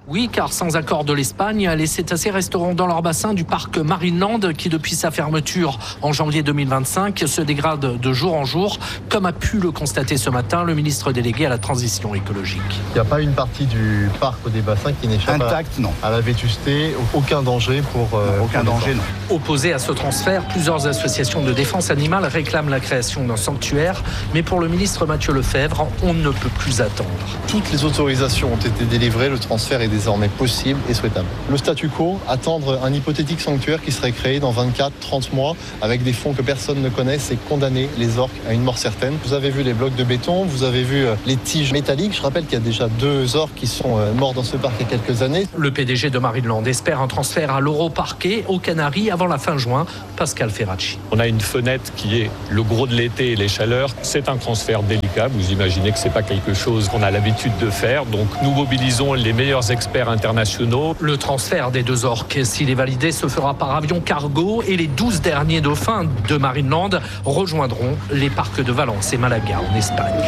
Oui, car sans accord de l'Espagne, les cétacés resteront dans leur bassin du parc Marineland qui, depuis sa fermeture en janvier deux mille vingt-cinq, se dégrade de jour en jour, comme a pu le constater ce matin le ministre délégué à la transition écologique. Il n'y a pas une partie du parc ou des bassins qui n'échappe Intact, non. à la vétusté, aucun danger pour... Euh, non, aucun pour danger, non. Opposés à ce transfert, plusieurs associations de défense animale réclament la création d'un sanctuaire, mais pour le ministre Mathieu Lefebvre, on ne peut plus attendre. Toutes les autorisations ont été délivrées, le transfert est désormais possible et souhaitable. Le statu quo, attendre un hypothétique sanctuaire qui serait créé dans vingt-quatre à trente mois avec des fonds que personne ne connaît, c'est condamner les orques à une mort certaine. Vous avez vu les blocs de béton, vous avez vu les tiges métalliques. Je rappelle qu'il y a déjà deux orques qui sont morts dans ce parc il y a quelques années. Le P D G de Marineland espère un transfert à l'Europarquet aux Canaries avant la fin juin. Pascal Ferracci. On a une fenêtre qui est le gros de l'été et les chaleurs. C'est un transfert délicat. Vous imaginez que c'est pas quelque chose qu'on a l'habitude de faire. Donc nous mobilisons les meilleurs experts internationaux. Le transfert des deux orques, s'il est validé, se fera par avion cargo et les douze derniers dauphins de Marineland rejoindront les parcs de Valence et Malaga en Espagne.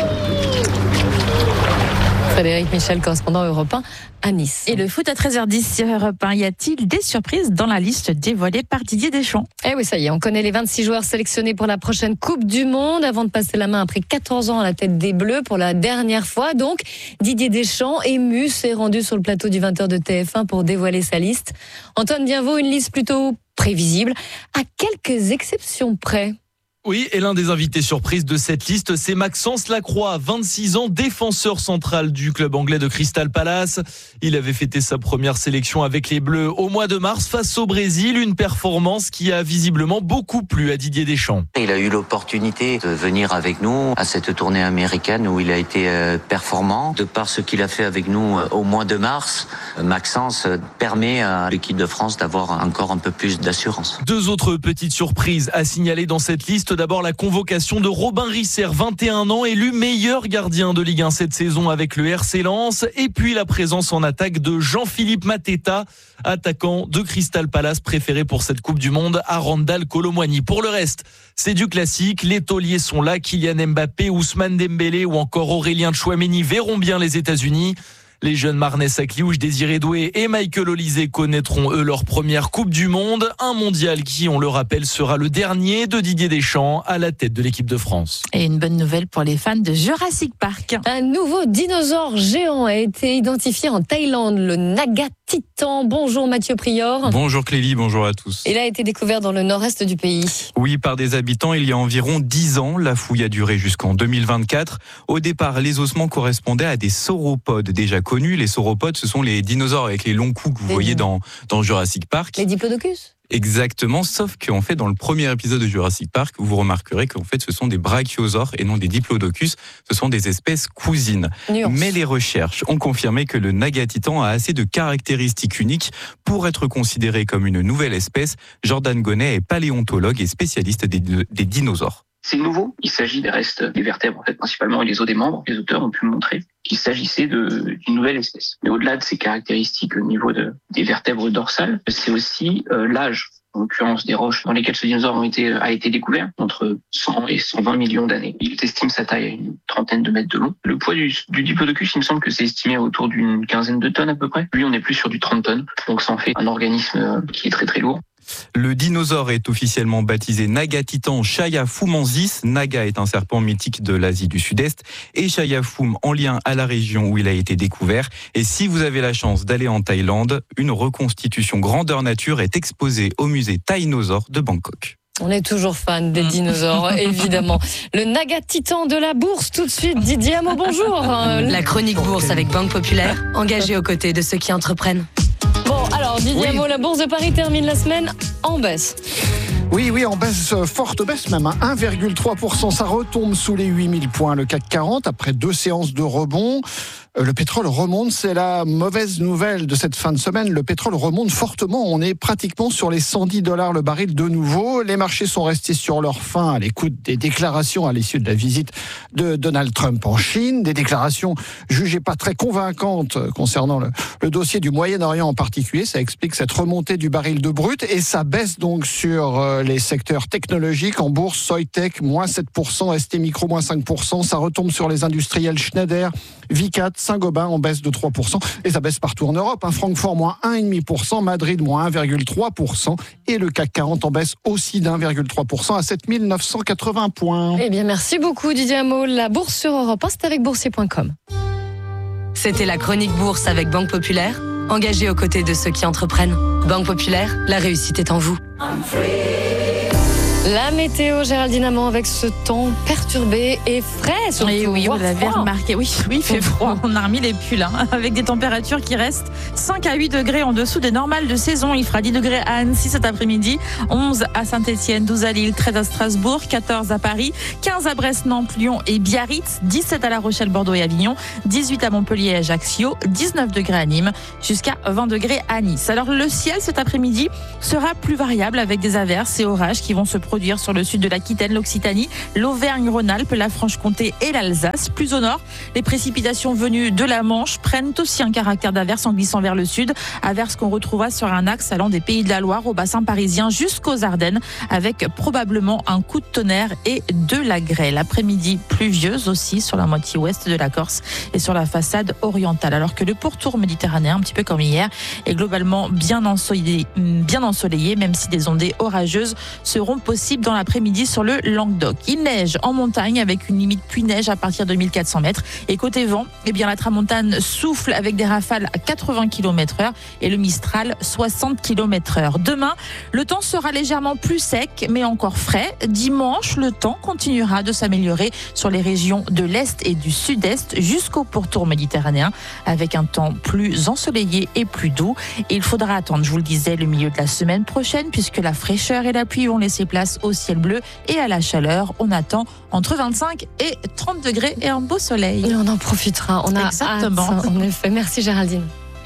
Frédéric Michel, correspondant Europe un à Nice. Et le foot à treize heures dix sur Europe un. Y a-t-il des surprises dans la liste dévoilée par Didier Deschamps? Eh oui, ça y est, on connaît les vingt-six joueurs sélectionnés pour la prochaine Coupe du Monde. Avant de passer la main après quatorze ans à la tête des Bleus pour la dernière fois, donc Didier Deschamps, ému, s'est rendu sur le plateau du vingt heures de T F un pour dévoiler sa liste. Antoine Bienvaux, une liste plutôt prévisible, à quelques exceptions près. Oui, et l'un des invités surprises de cette liste, c'est Maxence Lacroix, vingt-six ans, défenseur central du club anglais de Crystal Palace. Il avait fêté sa première sélection avec les Bleus au mois de mars face au Brésil, une performance qui a visiblement beaucoup plu à Didier Deschamps. Il a eu l'opportunité de venir avec nous à cette tournée américaine où il a été performant. De par ce qu'il a fait avec nous au mois de mars, Maxence permet à l'équipe de France d'avoir encore un peu plus d'assurance. Deux autres petites surprises à signaler dans cette liste. D'abord la convocation de Robin Risser, vingt et un ans, élu meilleur gardien de Ligue un cette saison avec le R C Lens. Et puis la présence en attaque de Jean-Philippe Mateta, attaquant de Crystal Palace préféré pour cette Coupe du Monde à Randal Kolo Muani. Pour le reste, c'est du classique. Les tauliers sont là. Kylian Mbappé, Ousmane Dembélé ou encore Aurélien Tchouaméni verront bien les États-Unis. Les jeunes Marnès Akliouche, Désiré Doué et Michael Olysée connaîtront eux leur première Coupe du Monde. Un mondial qui, on le rappelle, sera le dernier de Didier Deschamps à la tête de l'équipe de France. Et une bonne nouvelle pour les fans de Jurassic Park. Un nouveau dinosaure géant a été identifié en Thaïlande, le Naga Titan. Bonjour Mathieu Prior. Bonjour Clélie, bonjour à tous. Il a été découvert dans le nord-est du pays. Oui, par des habitants il y a environ dix ans. La fouille a duré jusqu'en deux mille vingt-quatre. Au départ, les ossements correspondaient à des sauropodes déjà connus. Les sauropodes, ce sont les dinosaures avec les longs coups que vous les voyez dans, dans Jurassic Park. Les diplodocus ? Exactement, sauf qu'en fait, dans le premier épisode de Jurassic Park, vous remarquerez qu'en fait, ce sont des brachiosaures et non des diplodocus. Ce sont des espèces cousines. Nuance. Mais les recherches ont confirmé que le Nagatitan a assez de caractéristiques uniques pour être considéré comme une nouvelle espèce. Jordan Gonnet est paléontologue et spécialiste des, des dinosaures. C'est nouveau. Il s'agit des restes des vertèbres, en fait, principalement, et les os des membres. Les auteurs ont pu montrer qu'il s'agissait de, d'une nouvelle espèce. Mais au-delà de ces caractéristiques au niveau de, des vertèbres dorsales, c'est aussi euh, l'âge, en l'occurrence des roches dans lesquelles ce dinosaure ont été, a été découvert, entre cent et cent vingt millions d'années. Il estime sa taille à une trentaine de mètres de long. Le poids du, du diplodocus, il me semble que c'est estimé autour d'une quinzaine de tonnes à peu près. Lui, on est plus sur du trente tonnes. Donc ça en fait un organisme qui est très très lourd. Le dinosaure est officiellement baptisé Nagatitan Chayafumensis. Naga est un serpent mythique de l'Asie du Sud-Est et Chayafum en lien à la région où il a été découvert. Et si vous avez la chance d'aller en Thaïlande, une reconstitution grandeur nature est exposée au musée Thaïnosaure de Bangkok. On est toujours fan des dinosaures, évidemment. Le Nagatitan de la bourse, tout de suite. Didier Hameau, bonjour. La chronique bourse avec Banque Populaire, engagée aux côtés de ceux qui entreprennent. Bon, alors Didier Hameau, la bourse de Paris termine la semaine en baisse. Oui, oui, en baisse, forte baisse même, hein. un virgule trois pour cent, ça retombe sous les huit mille points. Le C A C quarante, après deux séances de rebond, le pétrole remonte, c'est la mauvaise nouvelle de cette fin de semaine. Le pétrole remonte fortement, on est pratiquement sur les cent dix dollars le baril de nouveau. Les marchés sont restés sur leur faim à l'écoute des déclarations à l'issue de la visite de Donald Trump en Chine. Des déclarations jugées pas très convaincantes concernant le, le dossier du Moyen-Orient en particulier. Ça explique cette remontée du baril de brut et ça baisse donc sur les secteurs technologiques. En bourse, Soitec, moins sept pour cent, S T Micro, moins cinq pour cent. Ça retombe sur les industriels Schneider, Vicat, Saint-Gobain en baisse de trois pour cent. Et ça baisse partout en Europe. Hein. Francfort, moins un virgule cinq pour cent. Madrid, moins un virgule trois pour cent. Et le C A C quarante en baisse aussi d'un virgule trois pour cent à sept mille neuf cent quatre-vingts points. Eh bien, merci beaucoup Didier Hameau. La bourse sur Europe un, c'est avec boursier point com. C'était la chronique bourse avec Banque Populaire, engagée aux côtés de ceux qui entreprennent. Banque Populaire, la réussite est en vous. La météo, Géraldine Amand, avec ce temps perturbé et frais. Et oui, vous l'avez remarqué. Oui, oui, il fait froid. On a remis les pulls, hein, avec des températures qui restent cinq à huit degrés en dessous des normales de saison. Il fera dix degrés à Annecy cet après-midi, onze à Saint-Etienne, douze à Lille, treize à Strasbourg, quatorze à Paris, quinze à Brest, Nantes, Lyon et Biarritz, dix-sept à La Rochelle, Bordeaux et Avignon, dix-huit à Montpellier et Ajaccio, dix-neuf degrés à Nîmes, jusqu'à vingt degrés à Nice. Alors le ciel cet après-midi sera plus variable avec des averses et orages qui vont se produire sur le sud de l'Aquitaine, l'Occitanie, l'Auvergne-Rhône-Alpes, la Franche-Comté et l'Alsace. Plus au nord, les précipitations venues de la Manche prennent aussi un caractère d'averse en glissant vers le sud. Averse qu'on retrouvera sur un axe allant des Pays de la Loire au bassin parisien jusqu'aux Ardennes, avec probablement un coup de tonnerre et de la grêle. L'après-midi pluvieuse aussi sur la moitié ouest de la Corse et sur la façade orientale. Alors que le pourtour méditerranéen, un petit peu comme hier, est globalement bien ensoleillé, bien ensoleillé, même si des ondées orageuses seront possibles dans l'après-midi sur le Languedoc. Il neige en montagne avec une limite pluie-neige à partir de mille quatre cents mètres. Et côté vent, eh bien, la tramontane souffle avec des rafales à quatre-vingts kilomètres heure et le Mistral soixante kilomètres heure. Demain, le temps sera légèrement plus sec, mais encore frais. Dimanche, le temps continuera de s'améliorer sur les régions de l'Est et du Sud-Est jusqu'au pourtour méditerranéen avec un temps plus ensoleillé et plus doux. Et il faudra attendre, je vous le disais, le milieu de la semaine prochaine puisque la fraîcheur et la pluie vont laisser place au ciel bleu et à la chaleur. On attend entre vingt-cinq et trente degrés et un beau soleil. Et on en profitera. On a Exactement. hâte, en effet. Merci Géraldine.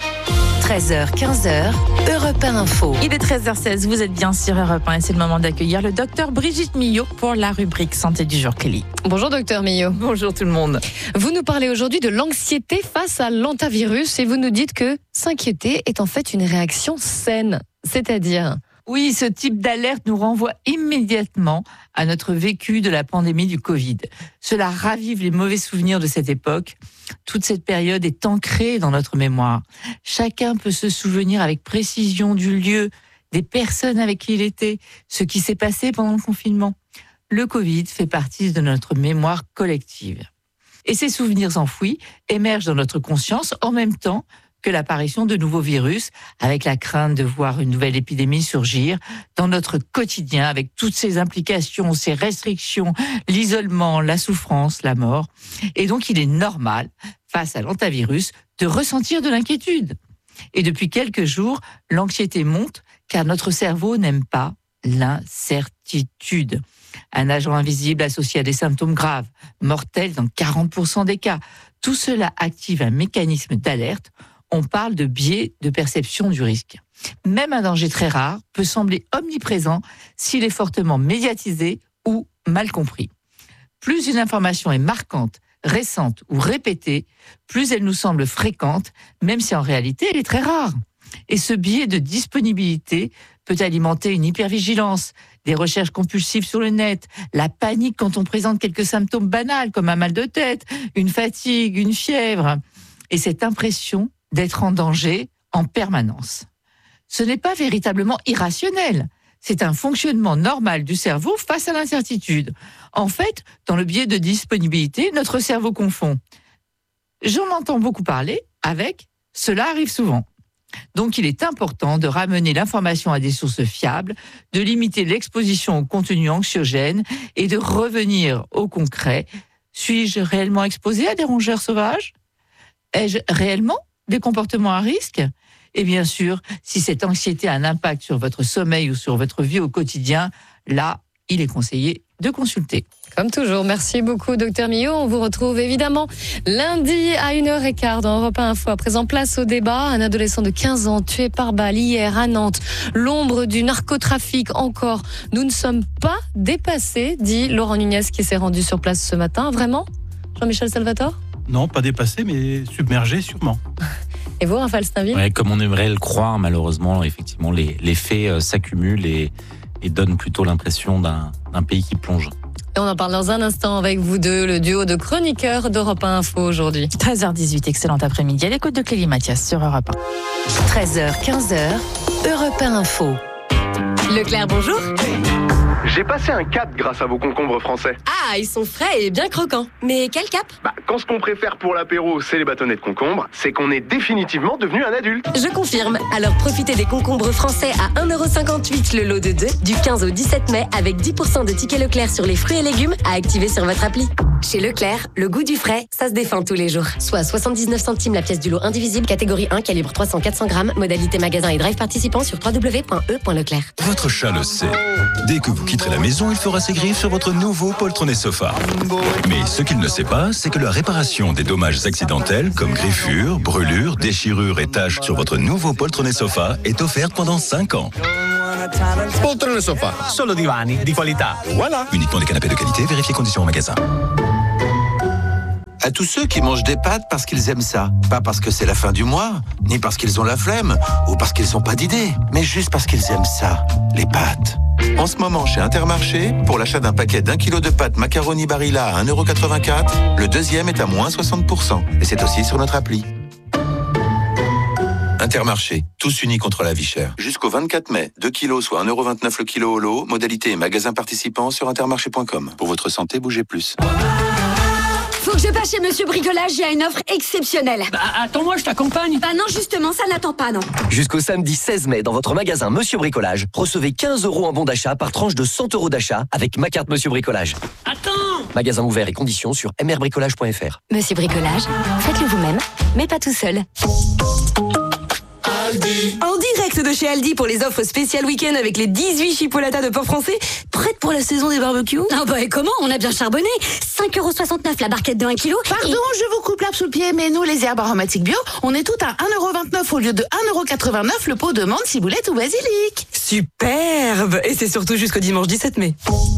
treize heures, quinze heures, Europe un Info. Il est treize heures seize, vous êtes bien sur Europe un et c'est le moment d'accueillir le docteur Brigitte Millot pour la rubrique Santé du jour, Kelly. Bonjour docteur Millot. Bonjour tout le monde. Vous nous parlez aujourd'hui de l'anxiété face à l'hantavirus et vous nous dites que s'inquiéter est en fait une réaction saine, c'est-à-dire... Oui, ce type d'alerte nous renvoie immédiatement à notre vécu de la pandémie du Covid. Cela ravive les mauvais souvenirs de cette époque. Toute cette période est ancrée dans notre mémoire. Chacun peut se souvenir avec précision du lieu, des personnes avec qui il était, ce qui s'est passé pendant le confinement. Le Covid fait partie de notre mémoire collective. Et ces souvenirs enfouis émergent dans notre conscience en même temps que l'apparition de nouveaux virus, avec la crainte de voir une nouvelle épidémie surgir dans notre quotidien, avec toutes ces implications, ces restrictions, l'isolement, la souffrance, la mort. Et donc, il est normal, face à l'hantavirus, de ressentir de l'inquiétude. Et depuis quelques jours, l'anxiété monte, car notre cerveau n'aime pas l'incertitude. Un agent invisible associé à des symptômes graves, mortels dans quarante pour cent des cas. Tout cela active un mécanisme d'alerte. On parle de biais de perception du risque. Même un danger très rare peut sembler omniprésent s'il est fortement médiatisé ou mal compris. Plus une information est marquante, récente ou répétée, plus elle nous semble fréquente, même si en réalité elle est très rare. Et ce biais de disponibilité peut alimenter une hypervigilance, des recherches compulsives sur le net, la panique quand on présente quelques symptômes banals comme un mal de tête, une fatigue, une fièvre, et cette impression d'être en danger en permanence. Ce n'est pas véritablement irrationnel. C'est un fonctionnement normal du cerveau face à l'incertitude. En fait, dans le biais de disponibilité, notre cerveau confond. J'en entends beaucoup parler avec « cela arrive souvent ». Donc, il est important de ramener l'information à des sources fiables, de limiter l'exposition aux contenus anxiogènes et de revenir au concret. Suis-je réellement exposé à des rongeurs sauvages ? Ai-je réellement des comportements à risque ? Et bien sûr, si cette anxiété a un impact sur votre sommeil ou sur votre vie au quotidien, là, il est conseillé de consulter. Comme toujours, merci beaucoup docteur Millot. On vous retrouve évidemment lundi à une heure quinze dans Europe un Info. À présent, place au débat. Un adolescent de quinze ans tué par balle hier à Nantes. L'ombre du narcotrafic encore. Nous ne sommes pas dépassés, dit Laurent Nunez qui s'est rendu sur place ce matin. Vraiment ? Jean-Michel Salvatore ? Non, pas dépassé, mais submergé sûrement. Et vous, Raphaël Stainville ? Ouais, comme on aimerait le croire, malheureusement, effectivement, les, les faits euh, s'accumulent et, et donnent plutôt l'impression d'un, d'un pays qui plonge. Et on en parle dans un instant avec vous deux, le duo de chroniqueurs d'Europe un Info aujourd'hui. treize heures dix-huit, excellent après-midi. À l'écoute de Clélie Mathias sur Europe un. treize heures, quinze heures, Europe un Info. Leclerc, bonjour. J'ai passé un cap grâce à vos concombres français. Ah, ils sont frais et bien croquants. Mais quel cap? Bah, quand ce qu'on préfère pour l'apéro, c'est les bâtonnets de concombre, c'est qu'on est définitivement devenu un adulte. Je confirme. Alors profitez des concombres français à un euro cinquante-huit le lot de deux, du quinze au dix-sept mai, avec dix pour cent de tickets Leclerc sur les fruits et légumes à activer sur votre appli. Chez Leclerc, le goût du frais, ça se défend tous les jours. Soit soixante-dix-neuf centimes la pièce du lot indivisible, catégorie un, calibre trois cents à quatre cents grammes, modalité magasin et drive participant sur w w w point e point leclerc. Votre chat le sait. Dès que vous quitterez la maison, il fera ses griffes sur votre nouveau poltronnet sofa. Mais ce qu'il ne sait pas, c'est que la réparation des dommages accidentels, comme griffures, brûlures, déchirures et taches sur votre nouveau poltronnet sofa, est offerte pendant cinq ans. Poltrone sofa, solo divani di qualità. Voilà. Uniquement des canapés de qualité, vérifiez conditions en magasin. À tous ceux qui mangent des pâtes parce qu'ils aiment ça. Pas parce que c'est la fin du mois, ni parce qu'ils ont la flemme, ou parce qu'ils n'ont pas d'idée, mais juste parce qu'ils aiment ça, les pâtes. En ce moment, chez Intermarché, pour l'achat d'un paquet d'un kilo de pâtes macaroni Barilla à un euro quatre-vingt-quatre, le deuxième est à moins soixante pour cent. Et c'est aussi sur notre appli. Intermarché, tous unis contre la vie chère. Jusqu'au vingt-quatre mai, deux kilos soit un euro vingt-neuf le kilo au lot, modalité et magasin participant sur intermarché point com. Pour votre santé, bougez plus. Faut que je passe chez Monsieur Bricolage, il y a une offre exceptionnelle. Bah, attends-moi, je t'accompagne. Bah non, justement, ça n'attend pas, non. Jusqu'au samedi seize mai, dans votre magasin Monsieur Bricolage, recevez quinze euros en bon d'achat par tranche de cent euros d'achat avec ma carte Monsieur Bricolage. Attends! Magasin ouvert et conditions sur m r bricolage point f r. Monsieur Bricolage, faites-le vous-même, mais pas tout seul. Aldi. En direct de chez Aldi pour les offres spéciales week-end avec les dix-huit chipolatas de porc français, prêtes pour la saison des barbecues. Ah bah et comment? On a bien charbonné. cinq euros soixante-neuf la barquette de un kilo. Pardon, et... je vous coupe l'herbe sous le pied, mais nous, les herbes aromatiques bio, on est toutes à un euro vingt-neuf au lieu de un euro quatre-vingt-neuf le pot de menthe, ciboulette ou basilic. Superbe. Et c'est surtout jusqu'au dimanche dix-sept mai.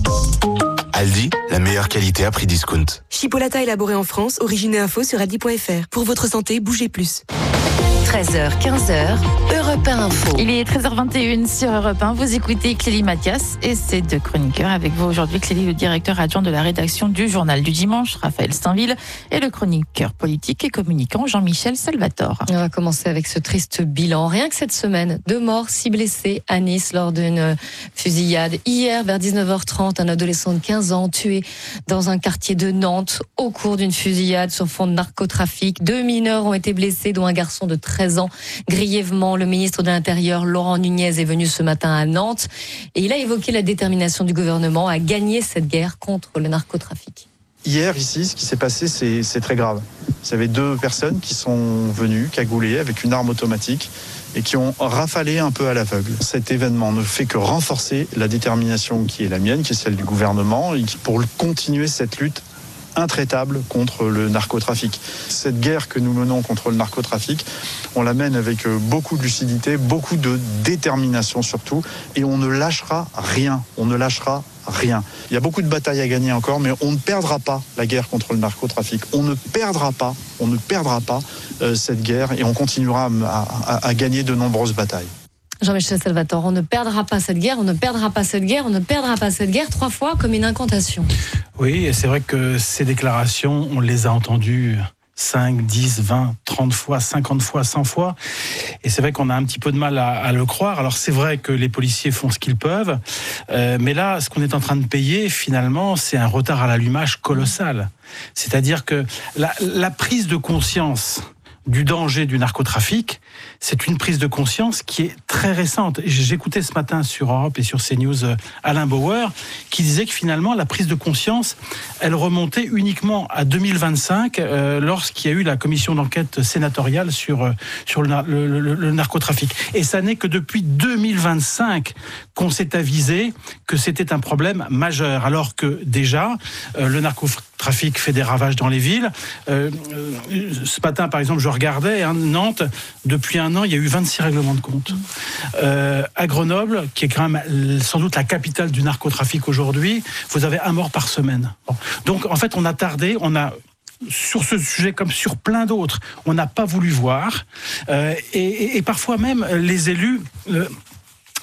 Aldi, la meilleure qualité à prix discount. Chipolata élaboré en France, origine et info sur aldi point f r. Pour votre santé, bougez plus. treize heures, quinze heures, Europe un Info. Il est treize heures vingt et une sur Europe un. Vous écoutez Clélie Mathias et ses deux chroniqueurs. Avec vous aujourd'hui, Clélie, le directeur adjoint de la rédaction du Journal du Dimanche, Raphaël Steinville, et le chroniqueur politique et communicant Jean-Michel Salvatore. On va commencer avec ce triste bilan. Rien que cette semaine, deux morts, six blessés à Nice lors d'une fusillade. Hier, vers dix-neuf heures trente, un adolescent de quinze ans tué dans un quartier de Nantes au cours d'une fusillade sur fond de narcotrafic. Deux mineurs ont été blessés, dont un garçon de treize ans grièvement. Le ministre de l'Intérieur, Laurent Nunez, est venu ce matin à Nantes et il a évoqué la détermination du gouvernement à gagner cette guerre contre le narcotrafic. Hier, ici, ce qui s'est passé, c'est, c'est très grave. Vous avez deux personnes qui sont venues cagoulées avec une arme automatique et qui ont rafalé un peu à l'aveugle. Cet événement ne fait que renforcer la détermination qui est la mienne, qui est celle du gouvernement, et pour continuer cette lutte intraitable contre le narcotrafic. Cette guerre que nous menons contre le narcotrafic, on la mène avec beaucoup de lucidité, beaucoup de détermination surtout, et on ne lâchera rien, on ne lâchera rien. Il y a beaucoup de batailles à gagner encore, mais on ne perdra pas la guerre contre le narcotrafic. On ne perdra pas, on ne perdra pas euh, cette guerre, et on continuera à, à, à gagner de nombreuses batailles. Jean-Michel Salvatore, on ne perdra pas cette guerre, on ne perdra pas cette guerre, on ne perdra pas cette guerre, trois fois comme une incantation. Oui, et c'est vrai que ces déclarations, on les a entendues cinq, dix, vingt, trente fois, cinquante fois, cent fois. Et c'est vrai qu'on a un petit peu de mal à, à le croire. Alors c'est vrai que les policiers font ce qu'ils peuvent, euh, mais là, ce qu'on est en train de payer, finalement, c'est un retard à l'allumage colossal. C'est-à-dire que la, la prise de conscience du danger du narcotrafic, c'est une prise de conscience qui est très récente. J'écoutais ce matin sur Europe et sur CNews Alain Bauer, qui disait que finalement la prise de conscience, elle remontait uniquement à deux mille vingt-cinq, euh, lorsqu'il y a eu la commission d'enquête sénatoriale sur, sur le, le, le, le narcotrafic. Et ça n'est que depuis deux mille vingt-cinq qu'on s'est avisé que c'était un problème majeur, alors que déjà, euh, le narcotrafic fait des ravages dans les villes. Euh, euh, ce matin, par exemple, je regardais, hein, Nantes, depuis un an, il y a eu vingt-six règlements de compte. Euh, à Grenoble, qui est quand même sans doute la capitale du narcotrafic aujourd'hui, vous avez un mort par semaine. Bon. Donc, en fait, on a tardé, on a... sur ce sujet comme sur plein d'autres, on n'a pas voulu voir. Euh, et, et, et parfois même, les élus... Euh,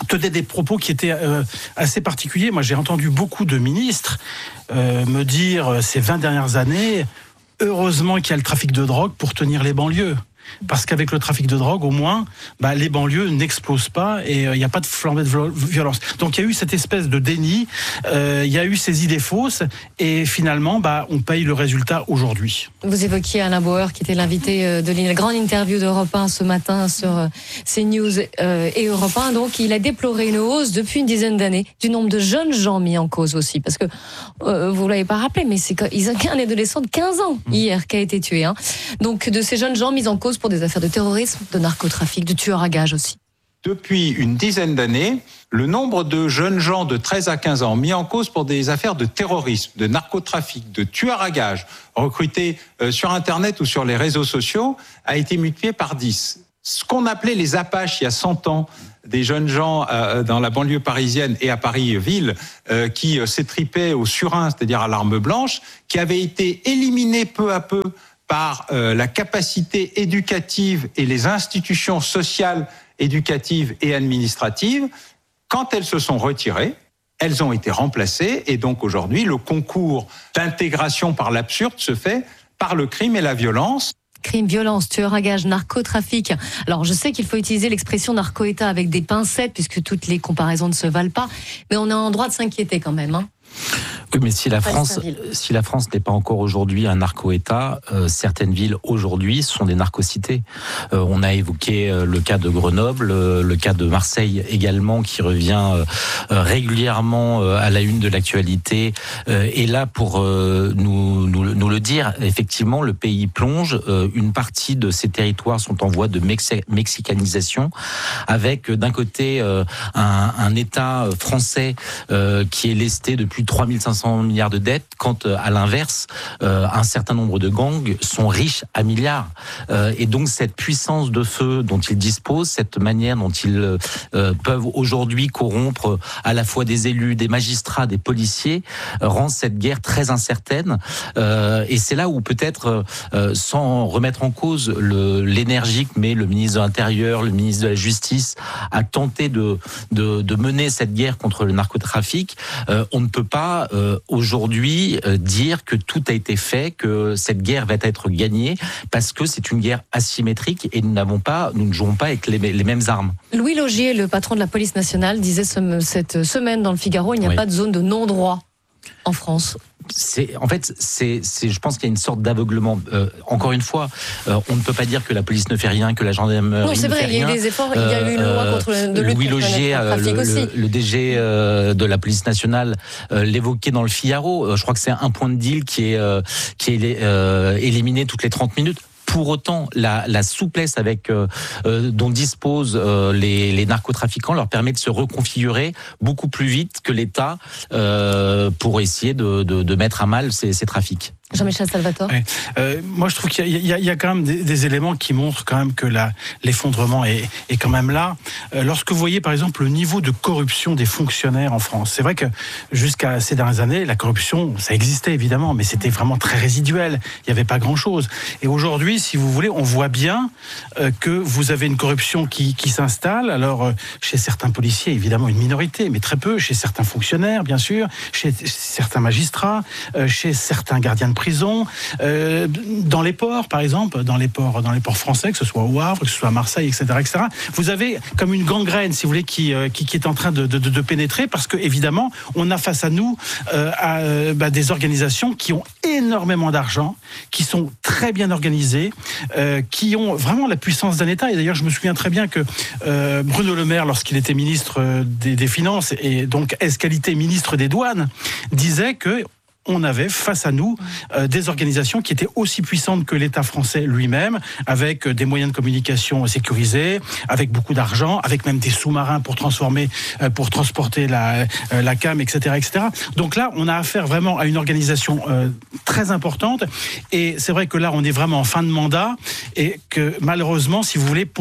tenait des propos qui étaient euh, assez particuliers. Moi, j'ai entendu beaucoup de ministres euh, me dire euh, ces vingt dernières années, heureusement qu'il y a le trafic de drogue pour tenir les banlieues. Parce qu'avec le trafic de drogue, au moins, bah, les banlieues n'explosent pas et il euh, n'y a pas de flambée de violence. Donc il y a eu cette espèce de déni, euh, il y a eu ces idées fausses et finalement, bah, on paye le résultat aujourd'hui. Vous évoquiez Alain Bauer, qui était l'invité de la grande interview d'Europe un ce matin sur CNews euh, et Europe un. Donc il a déploré une hausse depuis une dizaine d'années du nombre de jeunes gens mis en cause aussi. Parce que, euh, vous ne l'avez pas rappelé, mais c'est qu'un adolescent de quinze ans hier qui a été tué. Hein. Donc de ces jeunes gens mis en cause pour des affaires de terrorisme, de narcotrafic, de tueurs à gages aussi. Depuis une dizaine d'années, le nombre de jeunes gens de treize à quinze ans mis en cause pour des affaires de terrorisme, de narcotrafic, de tueurs à gages, recrutés sur Internet ou sur les réseaux sociaux, a été multiplié par dix. Ce qu'on appelait les Apaches il y a cent ans, des jeunes gens euh, dans la banlieue parisienne et à Paris-Ville euh, qui euh, s'étripaient au surin, c'est-à-dire à l'arme blanche, qui avaient été éliminés peu à peu par euh, la capacité éducative et les institutions sociales, éducatives et administratives. Quand elles se sont retirées, elles ont été remplacées et donc aujourd'hui, le concours d'intégration par l'absurde se fait par le crime et la violence. Crime, violence, tueur à gages, narcotrafic. Alors, je sais qu'il faut utiliser l'expression narco-État avec des pincettes puisque toutes les comparaisons ne se valent pas, mais on est en droit de s'inquiéter quand même, hein. Oui, mais si la France, si la France n'est pas encore aujourd'hui un narco-État, euh, certaines villes aujourd'hui sont des narco-cités. Euh, on a évoqué euh, le cas de Grenoble, euh, le cas de Marseille également, qui revient euh, régulièrement euh, à la une de l'actualité. Euh, et là, pour euh, nous, nous, nous le dire, effectivement, le pays plonge. Euh, une partie de ces territoires sont en voie de mexi- mexicanisation, avec euh, d'un côté euh, un, un État français euh, qui est lesté depuis trois mille cinq cents milliards de dettes, quand à l'inverse, euh, un certain nombre de gangs sont riches à milliards. Euh, et donc cette puissance de feu dont ils disposent, cette manière dont ils euh, peuvent aujourd'hui corrompre à la fois des élus, des magistrats, des policiers, euh, rend cette guerre très incertaine. Euh, et c'est là où peut-être, euh, sans remettre en cause le, l'énergie que met le ministre de l'Intérieur, le ministre de la Justice, à tenter de, de, de mener cette guerre contre le narcotrafic, euh, on ne peut pas euh, aujourd'hui euh, dire que tout a été fait, que cette guerre va être gagnée, parce que c'est une guerre asymétrique et nous n'avons pas, nous ne jouons pas avec les, les mêmes armes. Louis Laugier, le patron de la police nationale, disait ce, cette semaine dans le Figaro, il n'y a oui. pas de zone de non-droit en France. C'est, en fait, c'est, c'est, je pense qu'il y a une sorte d'aveuglement. Euh, encore une fois, euh, on ne peut pas dire que la police ne fait rien, que la gendarmerie non, c'est ne vrai, fait rien. Il y a eu des efforts, il y a eu une loi contre le, de lutte Louis contre Laugier, le trafic le, aussi. Le, le D G euh, de la police nationale, euh, l'évoquait dans le Figaro. Euh, je crois que c'est un point de deal qui est euh, qui est euh, éliminé toutes les trente minutes. Pour autant, la, la souplesse avec euh, euh, dont disposent euh, les, les narcotrafiquants leur permet de se reconfigurer beaucoup plus vite que l'État euh, pour essayer de, de, de mettre à mal ces, ces trafics. Jean-Michel Salvatore. Ouais. Euh, moi, je trouve qu'il y a, il y a, il y a quand même des, des éléments qui montrent quand même que la, l'effondrement est, est quand même là. Euh, lorsque vous voyez, par exemple, le niveau de corruption des fonctionnaires en France, c'est vrai que jusqu'à ces dernières années, la corruption, ça existait évidemment, mais c'était vraiment très résiduel. Il n'y avait pas grand-chose. Et aujourd'hui, si vous voulez, on voit bien euh, que vous avez une corruption qui, qui s'installe. Alors, euh, chez certains policiers, évidemment, une minorité, mais très peu. Chez certains fonctionnaires, bien sûr. Chez certains magistrats. Euh, chez certains gardiens de prison, euh, dans les ports, par exemple, dans les ports, dans les ports français, que ce soit au Havre, que ce soit à Marseille, et cetera, et cetera. Vous avez comme une gangrène, si vous voulez, qui euh, qui, qui est en train de, de, de pénétrer, parce que évidemment, on a face à nous euh, à, euh, bah, des organisations qui ont énormément d'argent, qui sont très bien organisées, euh, qui ont vraiment la puissance d'un État. Et d'ailleurs, je me souviens très bien que euh, Bruno Le Maire, lorsqu'il était ministre des, des Finances et donc ès-qualité ministre des Douanes, disait que on avait face à nous euh, des organisations qui étaient aussi puissantes que l'État français lui-même, avec euh, des moyens de communication sécurisés, avec beaucoup d'argent, avec même des sous-marins pour transformer, euh, pour transporter la, euh, la cam, et cetera, et cetera. Donc là, on a affaire vraiment à une organisation euh, très importante. Et c'est vrai que là, on est vraiment en fin de mandat et que malheureusement, si vous voulez, pour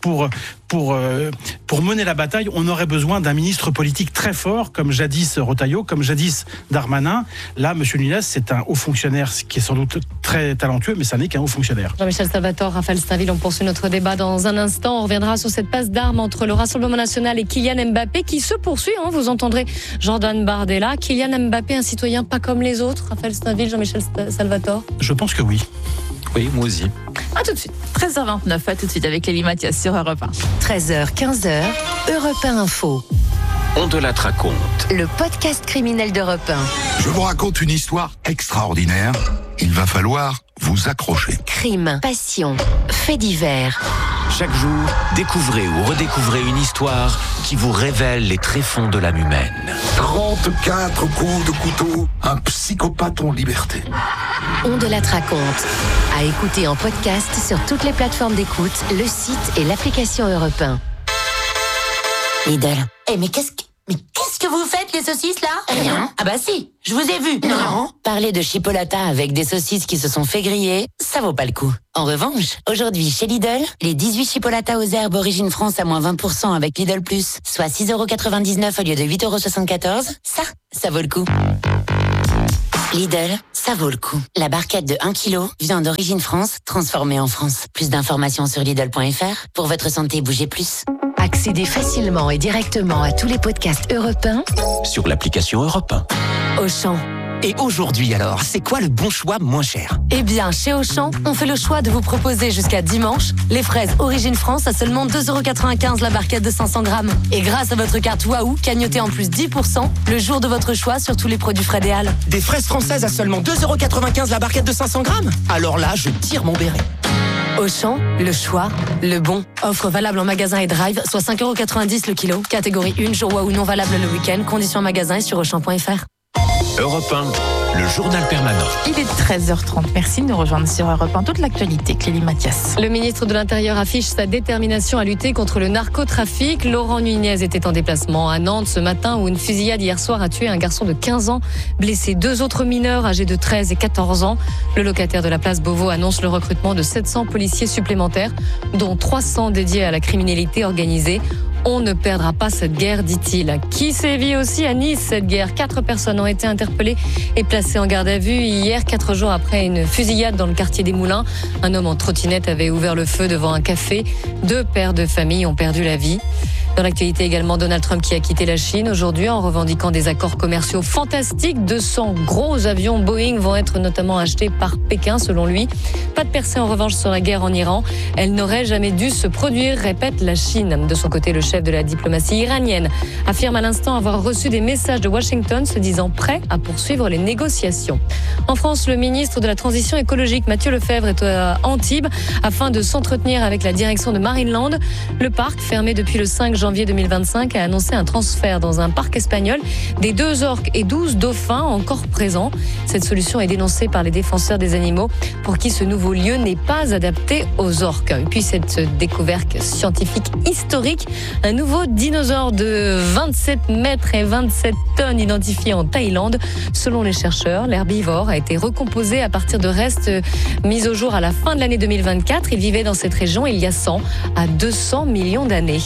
pour pour euh, pour mener la bataille, on aurait besoin d'un ministre politique très fort, comme jadis Retailleau, comme jadis Darmanin. Là, Monsieur Nunes, c'est un haut fonctionnaire qui est sans doute très talentueux, mais ça n'est qu'un haut fonctionnaire. Jean-Michel Salvatore, Raphaël Steinville, on poursuit notre débat dans un instant. On reviendra sur cette passe d'armes entre le Rassemblement national et Kylian Mbappé qui se poursuit. Hein, vous entendrez Jordan Bardella. Kylian Mbappé, un citoyen pas comme les autres. Raphaël Steinville, Jean-Michel Salvatore. Je pense que oui. Oui, moi aussi. À tout de suite. treize heures vingt-neuf, à tout de suite avec Lélie Mathias sur Europe un. treize heures, quinze heures, Europe un Info. On te la raconte. Le podcast criminel d'Europe un. Je vous raconte une histoire extraordinaire. Il va falloir vous accrocher. Crime, passion, faits divers. Chaque jour, découvrez ou redécouvrez une histoire qui vous révèle les tréfonds de l'âme humaine. trente-quatre coups de couteau, un psychopathe en liberté. On de la raconte. À écouter en podcast sur toutes les plateformes d'écoute, le site et l'application Europe un. Lidl. Eh mais qu'est-ce que... Mais qu'est-ce que vous faites, les saucisses, là? Rien. Ah bah si, je vous ai vu. Non. Parler de chipolata avec des saucisses qui se sont fait griller, ça vaut pas le coup. En revanche, aujourd'hui, chez Lidl, les dix-huit chipolatas aux herbes Origine France à moins vingt pour cent avec Lidl Plus, soit six euros quatre-vingt-dix-neuf au lieu de huit euros soixante-quatorze, ça, ça vaut le coup. Lidl, ça vaut le coup. La barquette de un kilo, viande d'Origine France, transformée en France. Plus d'informations sur Lidl point F R. Pour votre santé, bougez plus. Accédez facilement et directement à tous les podcasts Europe un sur l'application Europe un. Auchan. Et aujourd'hui alors, c'est quoi le bon choix moins cher? Eh bien, chez Auchan, on fait le choix de vous proposer jusqu'à dimanche les fraises Origine France à seulement deux euros quatre-vingt-quinze la barquette de cinq cents grammes. Et grâce à votre carte Waouh, cagnotez en plus dix pour cent le jour de votre choix sur tous les produits frais des Halles. Des fraises françaises à seulement deux euros quatre-vingt-quinze la barquette de cinq cents grammes? Alors là, je tire mon béret. Auchan, le choix, le bon. Offre valable en magasin et drive, soit cinq euros quatre-vingt-dix le kilo. Catégorie un, jour Waouh non valable le week-end. Conditions magasin et sur Auchan point F R. Europe un, le journal permanent. Il est treize heures trente. Merci de nous rejoindre sur Europe un. Toute l'actualité, Clélie Mathias. Le ministre de l'Intérieur affiche sa détermination à lutter contre le narcotrafic. Laurent Nunez était en déplacement à Nantes ce matin où une fusillade hier soir a tué un garçon de quinze ans, blessé deux autres mineurs âgés de treize et quatorze ans. Le locataire de la place Beauvau annonce le recrutement de sept cents policiers supplémentaires, dont trois cents dédiés à la criminalité organisée. On ne perdra pas cette guerre, dit-il. Qui sévit aussi à Nice, cette guerre? Quatre personnes ont été interpellées et placées en garde à vue hier, quatre jours après une fusillade dans le quartier des Moulins. Un homme en trottinette avait ouvert le feu devant un café. Deux pères de famille ont perdu la vie. Dans l'actualité également, Donald Trump qui a quitté la Chine aujourd'hui en revendiquant des accords commerciaux fantastiques. deux cents gros avions Boeing vont être notamment achetés par Pékin, selon lui. Pas de percée en revanche sur la guerre en Iran. Elle n'aurait jamais dû se produire, répète la Chine. De son côté, le chef de la diplomatie iranienne affirme à l'instant avoir reçu des messages de Washington se disant prêt à poursuivre les négociations. En France, le ministre de la Transition écologique, Mathieu Lefebvre, est à Antibes afin de s'entretenir avec la direction de Marineland. Le parc, fermé depuis le cinq janvier deux mille vingt-cinq, a annoncé un transfert dans un parc espagnol des deux orques et douze dauphins encore présents. Cette solution est dénoncée par les défenseurs des animaux pour qui ce nouveau lieu n'est pas adapté aux orques. Et puis cette découverte scientifique historique, un nouveau dinosaure de vingt-sept mètres et vingt-sept tonnes identifié en Thaïlande. Selon les chercheurs, l'herbivore a été recomposé à partir de restes mis au jour à la fin de l'année deux mille vingt-quatre. Il vivait dans cette région il y a cent à deux cents millions d'années.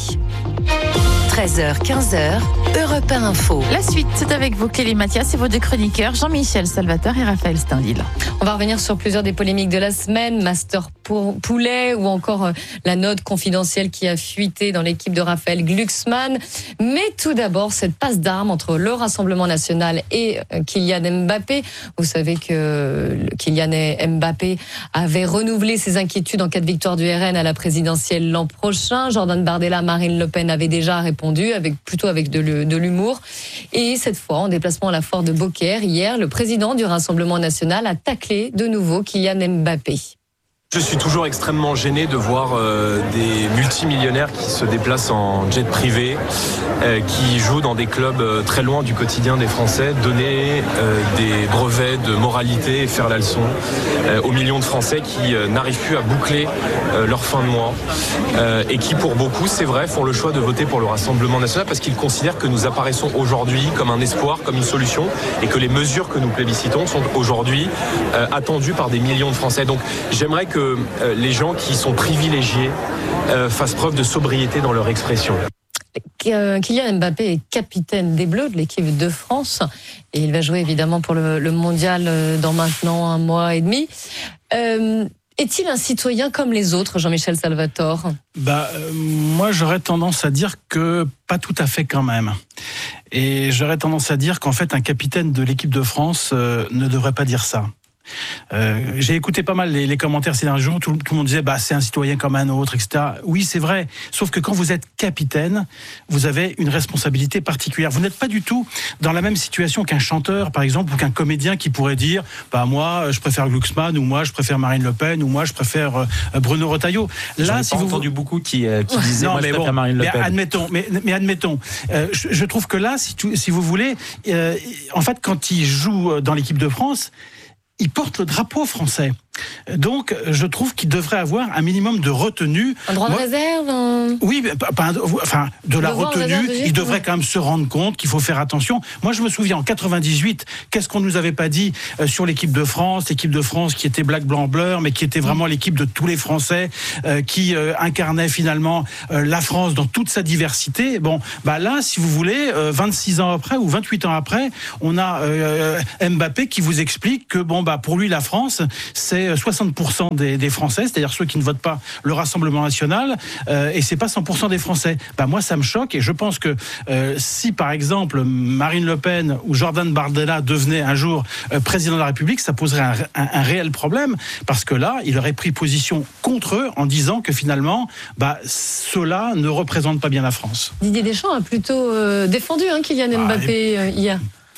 treize heures, quinze heures, Europe un Info. La suite, c'est avec vous, Clélie Mathias, et vos deux chroniqueurs, Jean-Michel Salvatore et Raphaël Steinville. On va revenir sur plusieurs des polémiques de la semaine, Master Poulet ou encore euh, la note confidentielle qui a fuité dans l'équipe de Raphaël Glucksmann. Mais tout d'abord, cette passe d'armes entre le Rassemblement national et euh, Kylian Mbappé. Vous savez que euh, Kylian Mbappé avait renouvelé ses inquiétudes en cas de victoire du R N à la présidentielle l'an prochain. Jordan Bardella, Marine Le Pen avait déjà répondu, avec, plutôt avec de, de l'humour. Et cette fois, en déplacement à la foire de Beaucaire, hier, le président du Rassemblement national a taclé de nouveau Kylian Mbappé. Je suis toujours extrêmement gêné de voir euh, des multimillionnaires qui se déplacent en jet privé, euh, qui jouent dans des clubs euh, très loin du quotidien des Français, donner euh, des brevets de moralité et faire la leçon euh, aux millions de Français qui euh, n'arrivent plus à boucler euh, leur fin de mois euh, et qui, pour beaucoup, c'est vrai, font le choix de voter pour le Rassemblement national parce qu'ils considèrent que nous apparaissons aujourd'hui comme un espoir, comme une solution et que les mesures que nous plébiscitons sont aujourd'hui euh, attendues par des millions de Français. Donc j'aimerais que que euh, les gens qui sont privilégiés euh, fassent preuve de sobriété dans leur expression. Kylian Mbappé est capitaine des Bleus de l'équipe de France et il va jouer évidemment pour le, le mondial dans maintenant un mois et demi. Euh, est-il un citoyen comme les autres, Jean-Michel Salvatore ? Bah, euh, moi, j'aurais tendance à dire que pas tout à fait quand même. Et j'aurais tendance à dire qu'en fait, un capitaine de l'équipe de France euh, ne devrait pas dire ça. Euh, j'ai écouté pas mal les, les commentaires ces derniers jours, tout, tout le monde disait bah, c'est un citoyen comme un autre, et cetera. Oui, c'est vrai, sauf que quand vous êtes capitaine, vous avez une responsabilité particulière. Vous n'êtes pas du tout dans la même situation qu'un chanteur, par exemple, ou qu'un comédien qui pourrait dire bah, moi, je préfère Glucksmann, ou moi, je préfère Marine Le Pen, ou moi, je préfère euh, Bruno Retailleau. Là, J'en ai si pas vous entendu beaucoup qui, euh, qui disaient non, moi, je préfère bon, Marine Le Pen. Mais admettons, mais, mais admettons euh, je, je trouve que là, si, tu, si vous voulez, euh, en fait, quand il joue dans l'équipe de France, il porte le drapeau français. Donc, je trouve qu'il devrait avoir un minimum de retenue. Un droit de Moi, réserve un... Oui, pas, enfin, de la retenue. Il devrait quand même se rendre compte qu'il faut faire attention. Moi, je me souviens, en quatre-vingt-dix-huit, qu'est-ce qu'on nous avait pas dit euh, sur l'équipe de France, l'équipe de France qui était black, blanc, bleu, mais qui était vraiment l'équipe de tous les Français, euh, qui euh, incarnait finalement euh, la France dans toute sa diversité. Bon, bah là, si vous voulez, euh, vingt-six ans après ou vingt-huit ans après, on a euh, Mbappé qui vous explique que bon, bah pour lui, la France, c'est soixante pour cent des, des Français, c'est-à-dire ceux qui ne votent pas le Rassemblement national, euh, et c'est pas cent pour cent des Français. Bah moi, ça me choque, et je pense que euh, si, par exemple, Marine Le Pen ou Jordan Bardella devenaient un jour euh, président de la République, ça poserait un, un, un réel problème, parce que là, il aurait pris position contre eux en disant que finalement, bah, ceux-là ne représentent pas bien la France. Didier Deschamps a plutôt euh, défendu hein, Kylian Mbappé ah, et... euh, hier.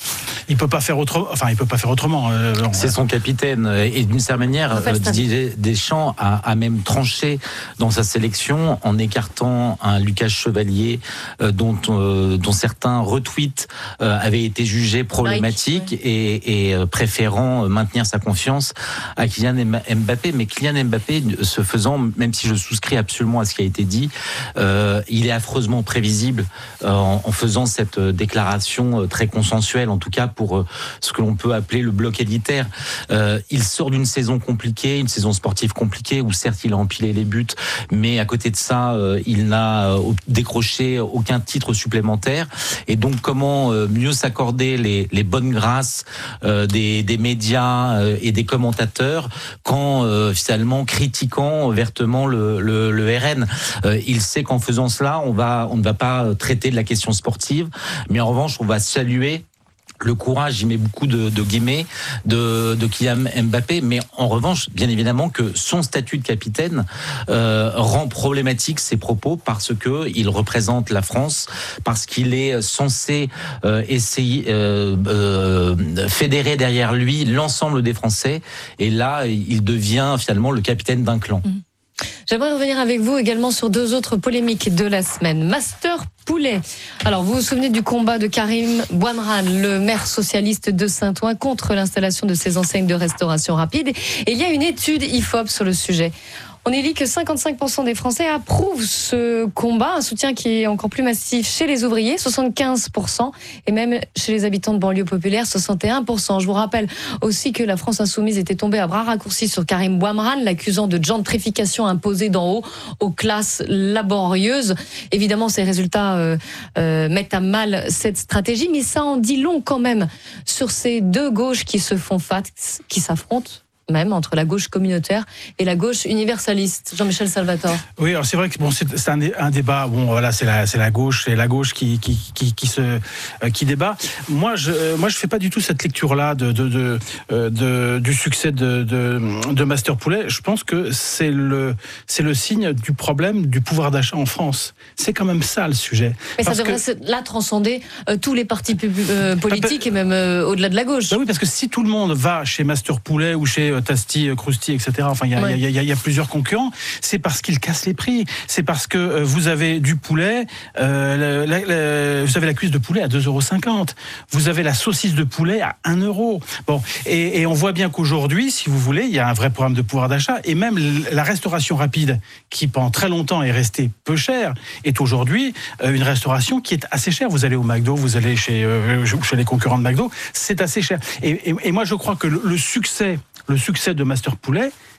Il peut pas faire autrement. Enfin, il peut pas faire autrement. Euh, c'est son capitaine et d'une certaine manière, euh, Didier Deschamps a, a même tranché dans sa sélection en écartant un Lucas Chevalier euh, dont euh, dont certains retweets euh, avaient été jugés problématiques Mike, ouais. et, et euh, préférant maintenir sa confiance à Kylian Mbappé. Mais Kylian Mbappé, se faisant, même si je souscris absolument à ce qui a été dit, euh, il est affreusement prévisible euh, en, en faisant cette déclaration très consensuelle, en tout cas pour euh, ce que l'on peut appeler le bloc élitaire. Euh, il sort d'une saison compliquée, une saison sportive compliquée, où certes il a empilé les buts, mais à côté de ça, euh, il n'a euh, décroché aucun titre supplémentaire. Et donc comment euh, mieux s'accorder les, les bonnes grâces euh, des, des médias euh, et des commentateurs qu'en euh, finalement critiquant vertement le, le, le R N. Euh, il sait qu'en faisant cela, on, va, on ne va pas traiter de la question sportive, mais en revanche, on va saluer le courage, j'y mets beaucoup de, de guillemets, de, de Kylian Mbappé, mais en revanche, bien évidemment que son statut de capitaine euh, rend problématique ses propos parce que il représente la France, parce qu'il est censé euh, essayer euh, euh, fédérer derrière lui l'ensemble des Français, et là, il devient finalement le capitaine d'un clan. Mmh. J'aimerais revenir avec vous également sur deux autres polémiques de la semaine. Master Poulet. Alors, vous vous souvenez du combat de Karim Bouamran, le maire socialiste de Saint-Ouen, contre l'installation de ces enseignes de restauration rapide. Et il y a une étude I F O P sur le sujet. On y lit que cinquante-cinq pour cent des Français approuvent ce combat, un soutien qui est encore plus massif chez les ouvriers, soixante-quinze pour cent, et même chez les habitants de banlieue populaire, soixante et un pour cent. Je vous rappelle aussi que la France insoumise était tombée à bras raccourcis sur Karim Bouamran, l'accusant de gentrification imposée d'en haut aux classes laborieuses. Évidemment, ces résultats euh, euh, mettent à mal cette stratégie, mais ça en dit long quand même sur ces deux gauches qui se font face, qui s'affrontent même entre la gauche communautaire et la gauche universaliste. Jean-Michel Salvatore. Oui, alors c'est vrai que bon, c'est, c'est un, un débat. Bon, voilà, c'est la, c'est la gauche, c'est la gauche qui qui qui, qui se euh, qui débat. Moi, je euh, moi je fais pas du tout cette lecture-là de de de, euh, de du succès de, de de Master Poulet. Je pense que c'est le c'est le signe du problème du pouvoir d'achat en France. C'est quand même ça le sujet. Mais parce ça devrait que, là transcender euh, tous les partis pub, euh, politiques bah, et même euh, au-delà de la gauche. Bah oui, parce que si tout le monde va chez Master Poulet ou chez Tasty, Krusty, et cetera. Enfin, il y a, ouais. y, a, y, a, y a plusieurs concurrents. C'est parce qu'ils cassent les prix. C'est parce que euh, vous avez du poulet, euh, la, la, vous avez la cuisse de poulet à deux euros cinquante. Vous avez la saucisse de poulet à un euro. Bon, et, et on voit bien qu'aujourd'hui, si vous voulez, il y a un vrai problème de pouvoir d'achat. Et même la restauration rapide, qui pendant très longtemps est restée peu chère, est aujourd'hui euh, une restauration qui est assez chère. Vous allez au McDo, vous allez chez, euh, chez les concurrents de McDo, c'est assez cher. Et, et, et moi, je crois que le, le succès Le succès de Master Poulet,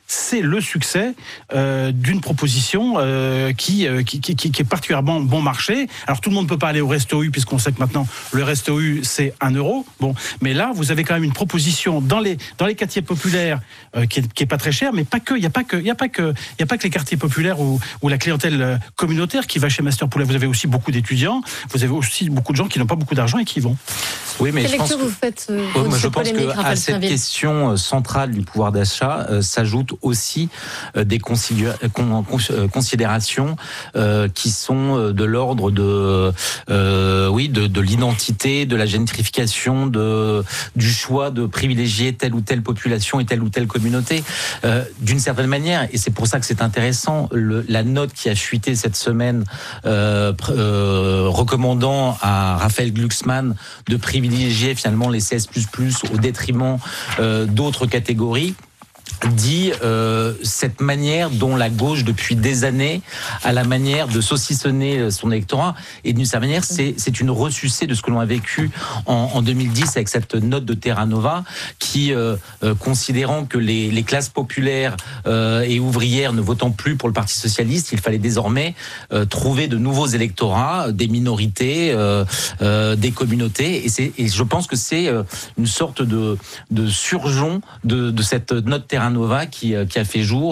c'est le succès euh, d'une proposition euh, qui, euh, qui, qui, qui est particulièrement bon marché. Alors tout le monde ne peut pas aller au Resto U, puisqu'on sait que maintenant le Resto U c'est un euro. Bon, mais là vous avez quand même une proposition dans les dans les quartiers populaires euh, qui, est, qui est pas très cher, mais pas que. Il y a pas que il y a pas que il y a pas que les quartiers populaires ou, ou la clientèle communautaire qui va chez Master Poulet. Vous avez aussi beaucoup d'étudiants. Vous avez aussi beaucoup de gens qui n'ont pas beaucoup d'argent et qui y vont. Oui, mais Quelle je pense lecture que, vous faites euh, ouais, moi, je pense polémique, que Raphaël à cette Steinville question centrale du pouvoir d'achat euh, s'ajoute aussi euh, des considéra- con- con- euh, considérations euh, qui sont euh, de l'ordre de euh, oui de, de l'identité, de la gentrification, de du choix de privilégier telle ou telle population et telle ou telle communauté. Euh, d'une certaine manière, et c'est pour ça que c'est intéressant, le, la note qui a fuité cette semaine euh, euh, recommandant à Raphaël Glucksmann de privilégier finalement les seize plus plus au détriment euh, d'autres catégories, dit euh, cette manière dont la gauche depuis des années a la manière de saucissonner son électorat, et d'une certaine manière c'est, c'est une ressucée de ce que l'on a vécu en, en deux mille dix avec cette note de Terra Nova qui euh, euh, considérant que les, les classes populaires euh, et ouvrières ne votant plus pour le Parti Socialiste, il fallait désormais euh, trouver de nouveaux électorats, des minorités, euh, euh, des communautés, et, c'est, et je pense que c'est euh, une sorte de, de surjon de, de cette note Terra Nova qui, qui a fait jour